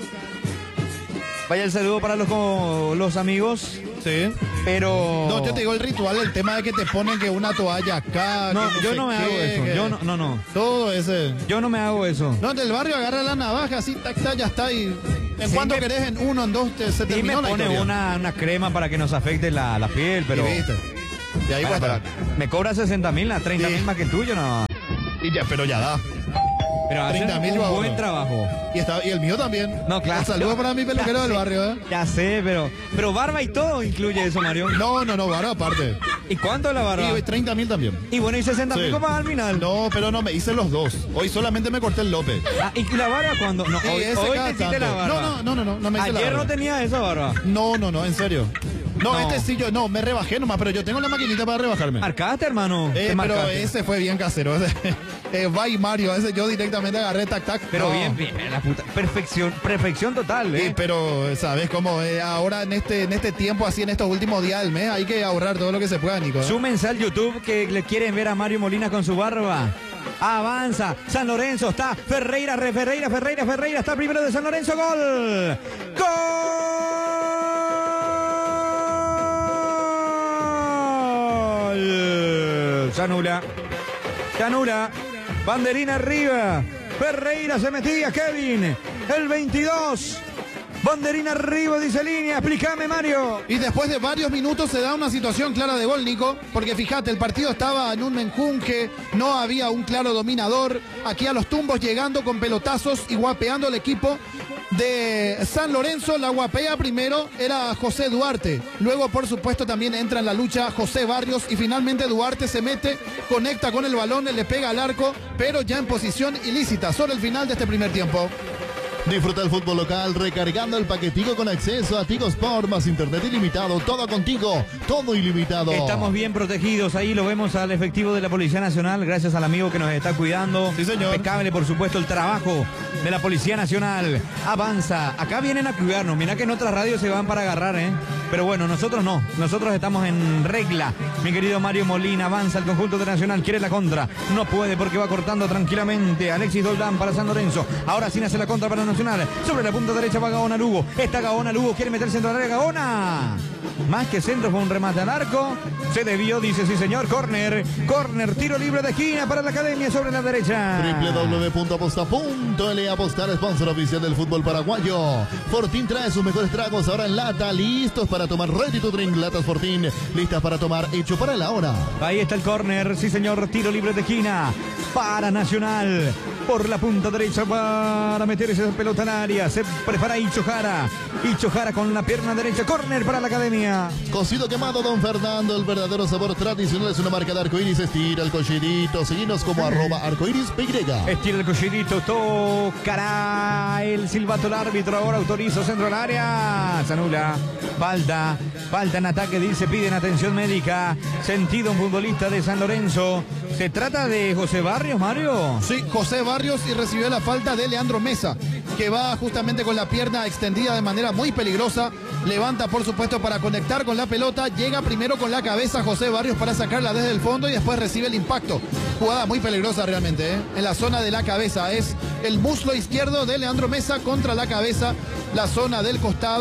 Vaya el saludo para los, los amigos. Sí. Pero... No, yo te digo el ritual, el tema de que te ponen que una toalla acá. No, que yo sé no me qué, hago eso. que- Yo no, no, no. Todo ese. Yo no me hago eso. No, del barrio agarra la navaja, así, tac, tac, ya está. Y en Sí, cuanto me- querés, en uno, en dos, te, se Y me terminó la pone historia. una, una crema para que nos afecte la, la piel, pero... Y viste. Y ahí Bueno, cuesta. pero me cobra sesenta mil, a treinta mil Sí. más que el tuyo, no. Y ya, pero ya da. Pero hace treinta mil un va buen uno. trabajo. Y, está, y el mío también. No, claro. Un saludo para mi peluquero Ya del sé, barrio, ¿eh? Ya sé, pero... Pero barba y todo incluye eso, Mario. No, no, no, barba aparte. ¿Y cuánto la barba? Y treinta mil también. Y bueno, y sesenta mil Sí. más al final. No, pero no, me hice los dos. Hoy solamente me corté el López. Ah, ¿y la barba cuándo? No, Sí, hoy, ese hoy cada te hiciste la tanto. barba. No, no, no, no, no, no me hice la Ayer barba. no tenía esa barba. No, no, no, en serio. No, No. este sí yo, no, me rebajé nomás, pero yo tengo la maquinita para rebajarme. ¿Marcaste, hermano? Eh, Te pero marcaste. ese fue bien casero. Ese, eh, bye Mario, ese yo directamente agarré tac tac. Pero No. bien, bien, la puta. Perfección, perfección total, Sí, ¿eh? pero sabes cómo eh, ahora en este en este tiempo así en estos últimos días del mes hay que ahorrar todo lo que se pueda, Nico. ¿eh? Súmense al YouTube que le quieren ver a Mario Molina con su barba. Avanza, San Lorenzo está, Ferreira, Re- Ferreira, Ferreira, Ferreira, está primero de San Lorenzo, gol. Gol. Se anula, se anula, banderina arriba, Ferreira se metía, Kevin, el veintidós. Banderina arriba, dice línea. Explícame, Mario. Y después de varios minutos se da una situación clara de gol, Nico, porque fíjate, el partido estaba en un menjunje, no había un claro dominador, aquí a los tumbos llegando con pelotazos y guapeando el equipo de San Lorenzo. La guapea primero era José Duarte, luego por supuesto también entra en la lucha José Barrios y finalmente Duarte se mete, conecta con el balón, le pega al arco, pero ya en posición ilícita, sobre el final de este primer tiempo. Disfruta el fútbol local recargando el paquetico con acceso a Tigo Sport más internet ilimitado. Todo contigo, todo ilimitado. Estamos bien protegidos, ahí lo vemos al efectivo de la Policía Nacional, gracias al amigo que nos está cuidando. Sí, señor. Impecable, por supuesto, el trabajo de la Policía Nacional. Avanza, acá vienen a cuidarnos, mira que en otras radios se van para agarrar, ¿eh? Pero bueno, nosotros no, nosotros estamos en regla. Mi querido Mario Molina, avanza el conjunto de Nacional, quiere la contra, no puede porque va cortando tranquilamente. Alexis Doldán para San Lorenzo, ahora sí hace la contra para Nacional. Sobre la punta derecha va Gaona Lugo, está Gaona Lugo, quiere meter centro al área, Gaona. Más que centro, fue un remate al arco. Se debió, dice sí señor, córner. Córner, tiro libre de esquina para la academia sobre la derecha. doble u doble u doble u punto aposta punto ele apostar, sponsor oficial del fútbol paraguayo. Fortín trae sus mejores tragos ahora en lata, listos para tomar Ready to Drink. Latas Fortín, listas para tomar, hecho para la hora. Ahí está el córner, sí señor, tiro libre de esquina para Nacional. Por la punta derecha para meter esa pelota al área. Se prepara Icho Jara. Icho Jara con la pierna derecha. Córner para la academia. Cocido quemado Don Fernando, el verdadero sabor tradicional es una marca de arcoiris. Estira el cocherito, seguinos como arroba arcoiris P Y. Estira el cochirito, tocará el silbato el árbitro, ahora autoriza centro al área, se anula, falta, falta en ataque, dice, piden atención médica, sentido un futbolista de San Lorenzo, se trata de José Barrios, Mario. Sí, José Barrios y recibió la falta de Leandro Mesa, que va justamente con la pierna extendida de manera muy peligrosa, levanta por supuesto para conectar con la pelota, llega primero con la cabeza José Barrios para sacarla desde el fondo y después recibe el impacto. Jugada muy peligrosa realmente, ¿eh? En la zona de la cabeza, es el muslo izquierdo de Leandro Mesa contra la cabeza, la zona del costado.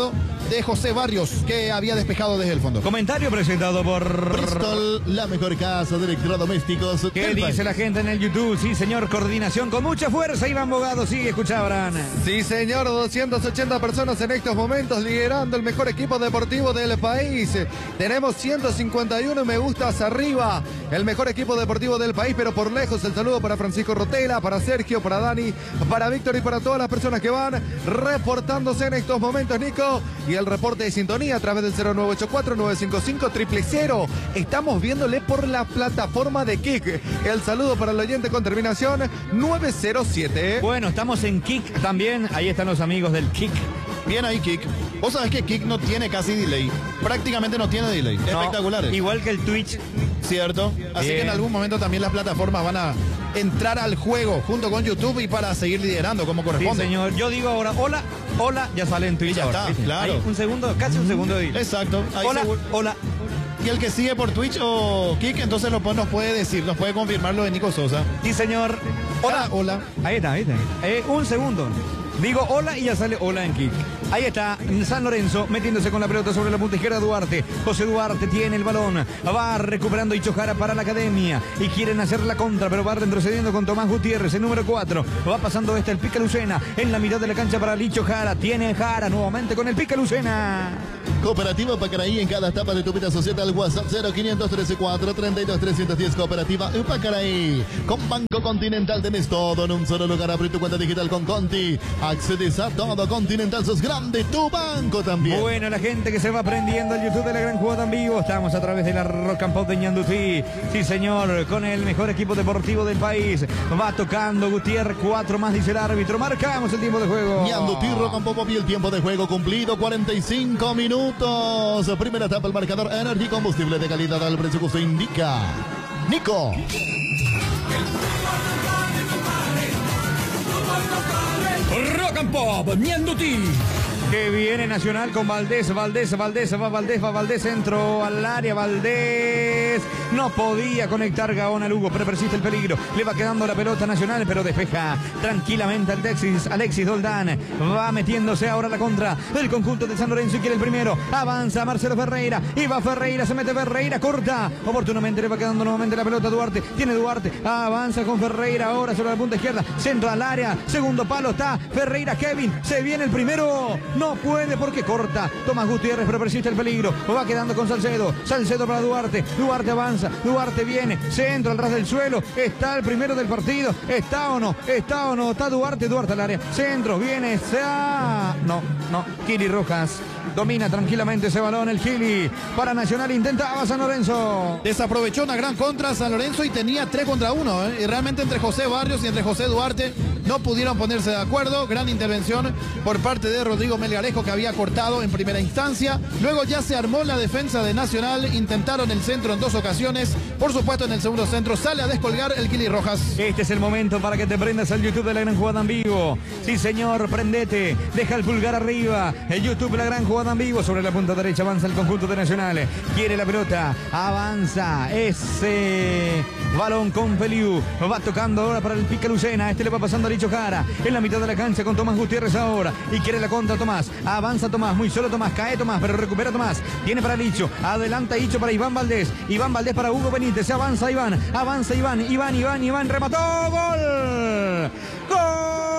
de José Barrios, que había despejado desde el fondo. Comentario presentado por Bristol, la mejor casa de electrodomésticos. ¿Qué dice país. La gente en el YouTube? Sí, señor, coordinación con mucha fuerza. Iván Bogado sigue, escuchaban. Sí, señor, doscientas ochenta personas en estos momentos liderando el mejor equipo deportivo del país. Tenemos ciento cincuenta y uno me gustas arriba. El mejor equipo deportivo del país, pero por lejos el saludo para Francisco Rotela, para Sergio, para Dani, para Víctor y para todas las personas que van reportándose en estos momentos, Nico. Y el reporte de sintonía a través del cero nueve ocho cuatro nueve cinco cinco cero cero cero. Estamos viéndole por la plataforma de Kik. El saludo para el oyente con terminación nueve cero siete. Bueno, estamos en Kik también. Ahí están los amigos del Kik. Bien ahí, Kik. Vos sabés que Kik no tiene casi delay. Prácticamente no tiene delay. No, espectaculares. Igual que el Twitch. Cierto. Así Bien. que en algún momento también las plataformas van a entrar al juego junto con YouTube y para seguir liderando como corresponde. Sí, señor. Yo digo ahora, hola, hola, ya sale en Twitch. Y ya ahora, está, ¿viste? claro. Ahí, un segundo, casi un segundo de Exacto. Ahí hola, seguro. hola. Y el que sigue por Twitch o Kik, entonces lo, nos puede decir, nos puede confirmar lo de Nico Sosa. Sí, señor. Hola, Ah, hola. Ahí está, ahí está. Eh, un segundo. Digo hola y ya sale hola en Kik. Ahí está San Lorenzo metiéndose con la pelota sobre la punta izquierda. Duarte. José Duarte tiene el balón. Va recuperando Icho Jara para la academia. Y quieren hacer la contra, pero va retrocediendo con Tomás Gutiérrez, el número cuatro. Va pasando este el Pica Lucena en la mitad de la cancha para Licho Jara. Tiene Jara nuevamente con el Pica Lucena. Cooperativa Pacaraí en cada etapa de tu vida social al WhatsApp cero quinientos trece cuatro treinta y dos trescientos diez. Cooperativa Pacaraí. Con Banco Continental tenés todo en un solo lugar. Abrí tu cuenta digital con Conti. Accedes a todo. Continental, sos grande. Tu banco también. Bueno, la gente que se va prendiendo el YouTube de la Gran Jugada en vivo. Estamos a través de la Rock and Pop de Ñandutí. Sí, señor, con el mejor equipo deportivo del país. Va tocando Gutiérrez. Cuatro más, dice el árbitro. Marcamos el tiempo de juego. Ñandutí, Rock and Pop y el tiempo de juego cumplido. cuarenta y cinco minutos. Primera etapa, el marcador Energy, combustible de calidad al precio que usted indica. Nico. Rock and Pop, Ñandutí. Que viene Nacional con Valdés, Valdés, Valdés, va Valdés, va Valdés, centro al área, Valdés. No podía conectar Gaona Lugo, pero persiste el peligro. Le va quedando la pelota Nacional, pero despeja tranquilamente Alexis, Alexis Doldán. Va metiéndose ahora la contra del conjunto de San Lorenzo y quiere el primero. Avanza Marcelo Ferreira, y va Ferreira, se mete Ferreira, corta. Oportunamente le va quedando nuevamente la pelota a Duarte. Tiene Duarte, avanza con Ferreira ahora sobre la punta izquierda. Centro al área, segundo palo está Ferreira, Kevin. Se viene el primero. No puede porque corta Tomás Gutiérrez, pero persiste el peligro. Va quedando con Salcedo. Salcedo para Duarte. Duarte avanza. Duarte viene. Centro al ras del suelo. Está el primero del partido. ¿Está o no? ¿Está o no? Está Duarte. Duarte al área. Centro. Viene. Sea... No, no. Kili Rojas domina tranquilamente ese balón. El Kili para Nacional. Intentaba San Lorenzo. Desaprovechó una gran contra San Lorenzo y tenía tres contra uno. ¿eh? Y realmente entre José Barrios y entre José Duarte no pudieron ponerse de acuerdo. Gran intervención por parte de Rodrigo Melgarejo, que había cortado en primera instancia. Luego ya se armó la defensa de Nacional. Intentaron el centro en dos ocasiones. Por supuesto, en el segundo centro sale a descolgar el Kili Rojas. Este es el momento para que te prendas al YouTube de la Gran Jugada en vivo. Sí, señor, prendete. Deja el pulgar arriba. El YouTube de la Gran Jugada en vivo. Sobre la punta derecha avanza el conjunto de Nacional. Quiere la pelota. Avanza ese balón con Feliu. Va tocando ahora para el Pica Lucena. Este le va pasando a Licho Jara. En la mitad de la cancha con Tomás Gutiérrez ahora. Y quiere la contra Tomás. Avanza Tomás. Muy solo Tomás. Cae Tomás, pero recupera Tomás. Tiene para Licho. Adelanta Licho para Iván Valdés. Iván Valdés para Hugo Benítez. Se avanza Iván. Avanza Iván. Iván, Iván, Iván. Remató. ¡Gol! ¡Gol!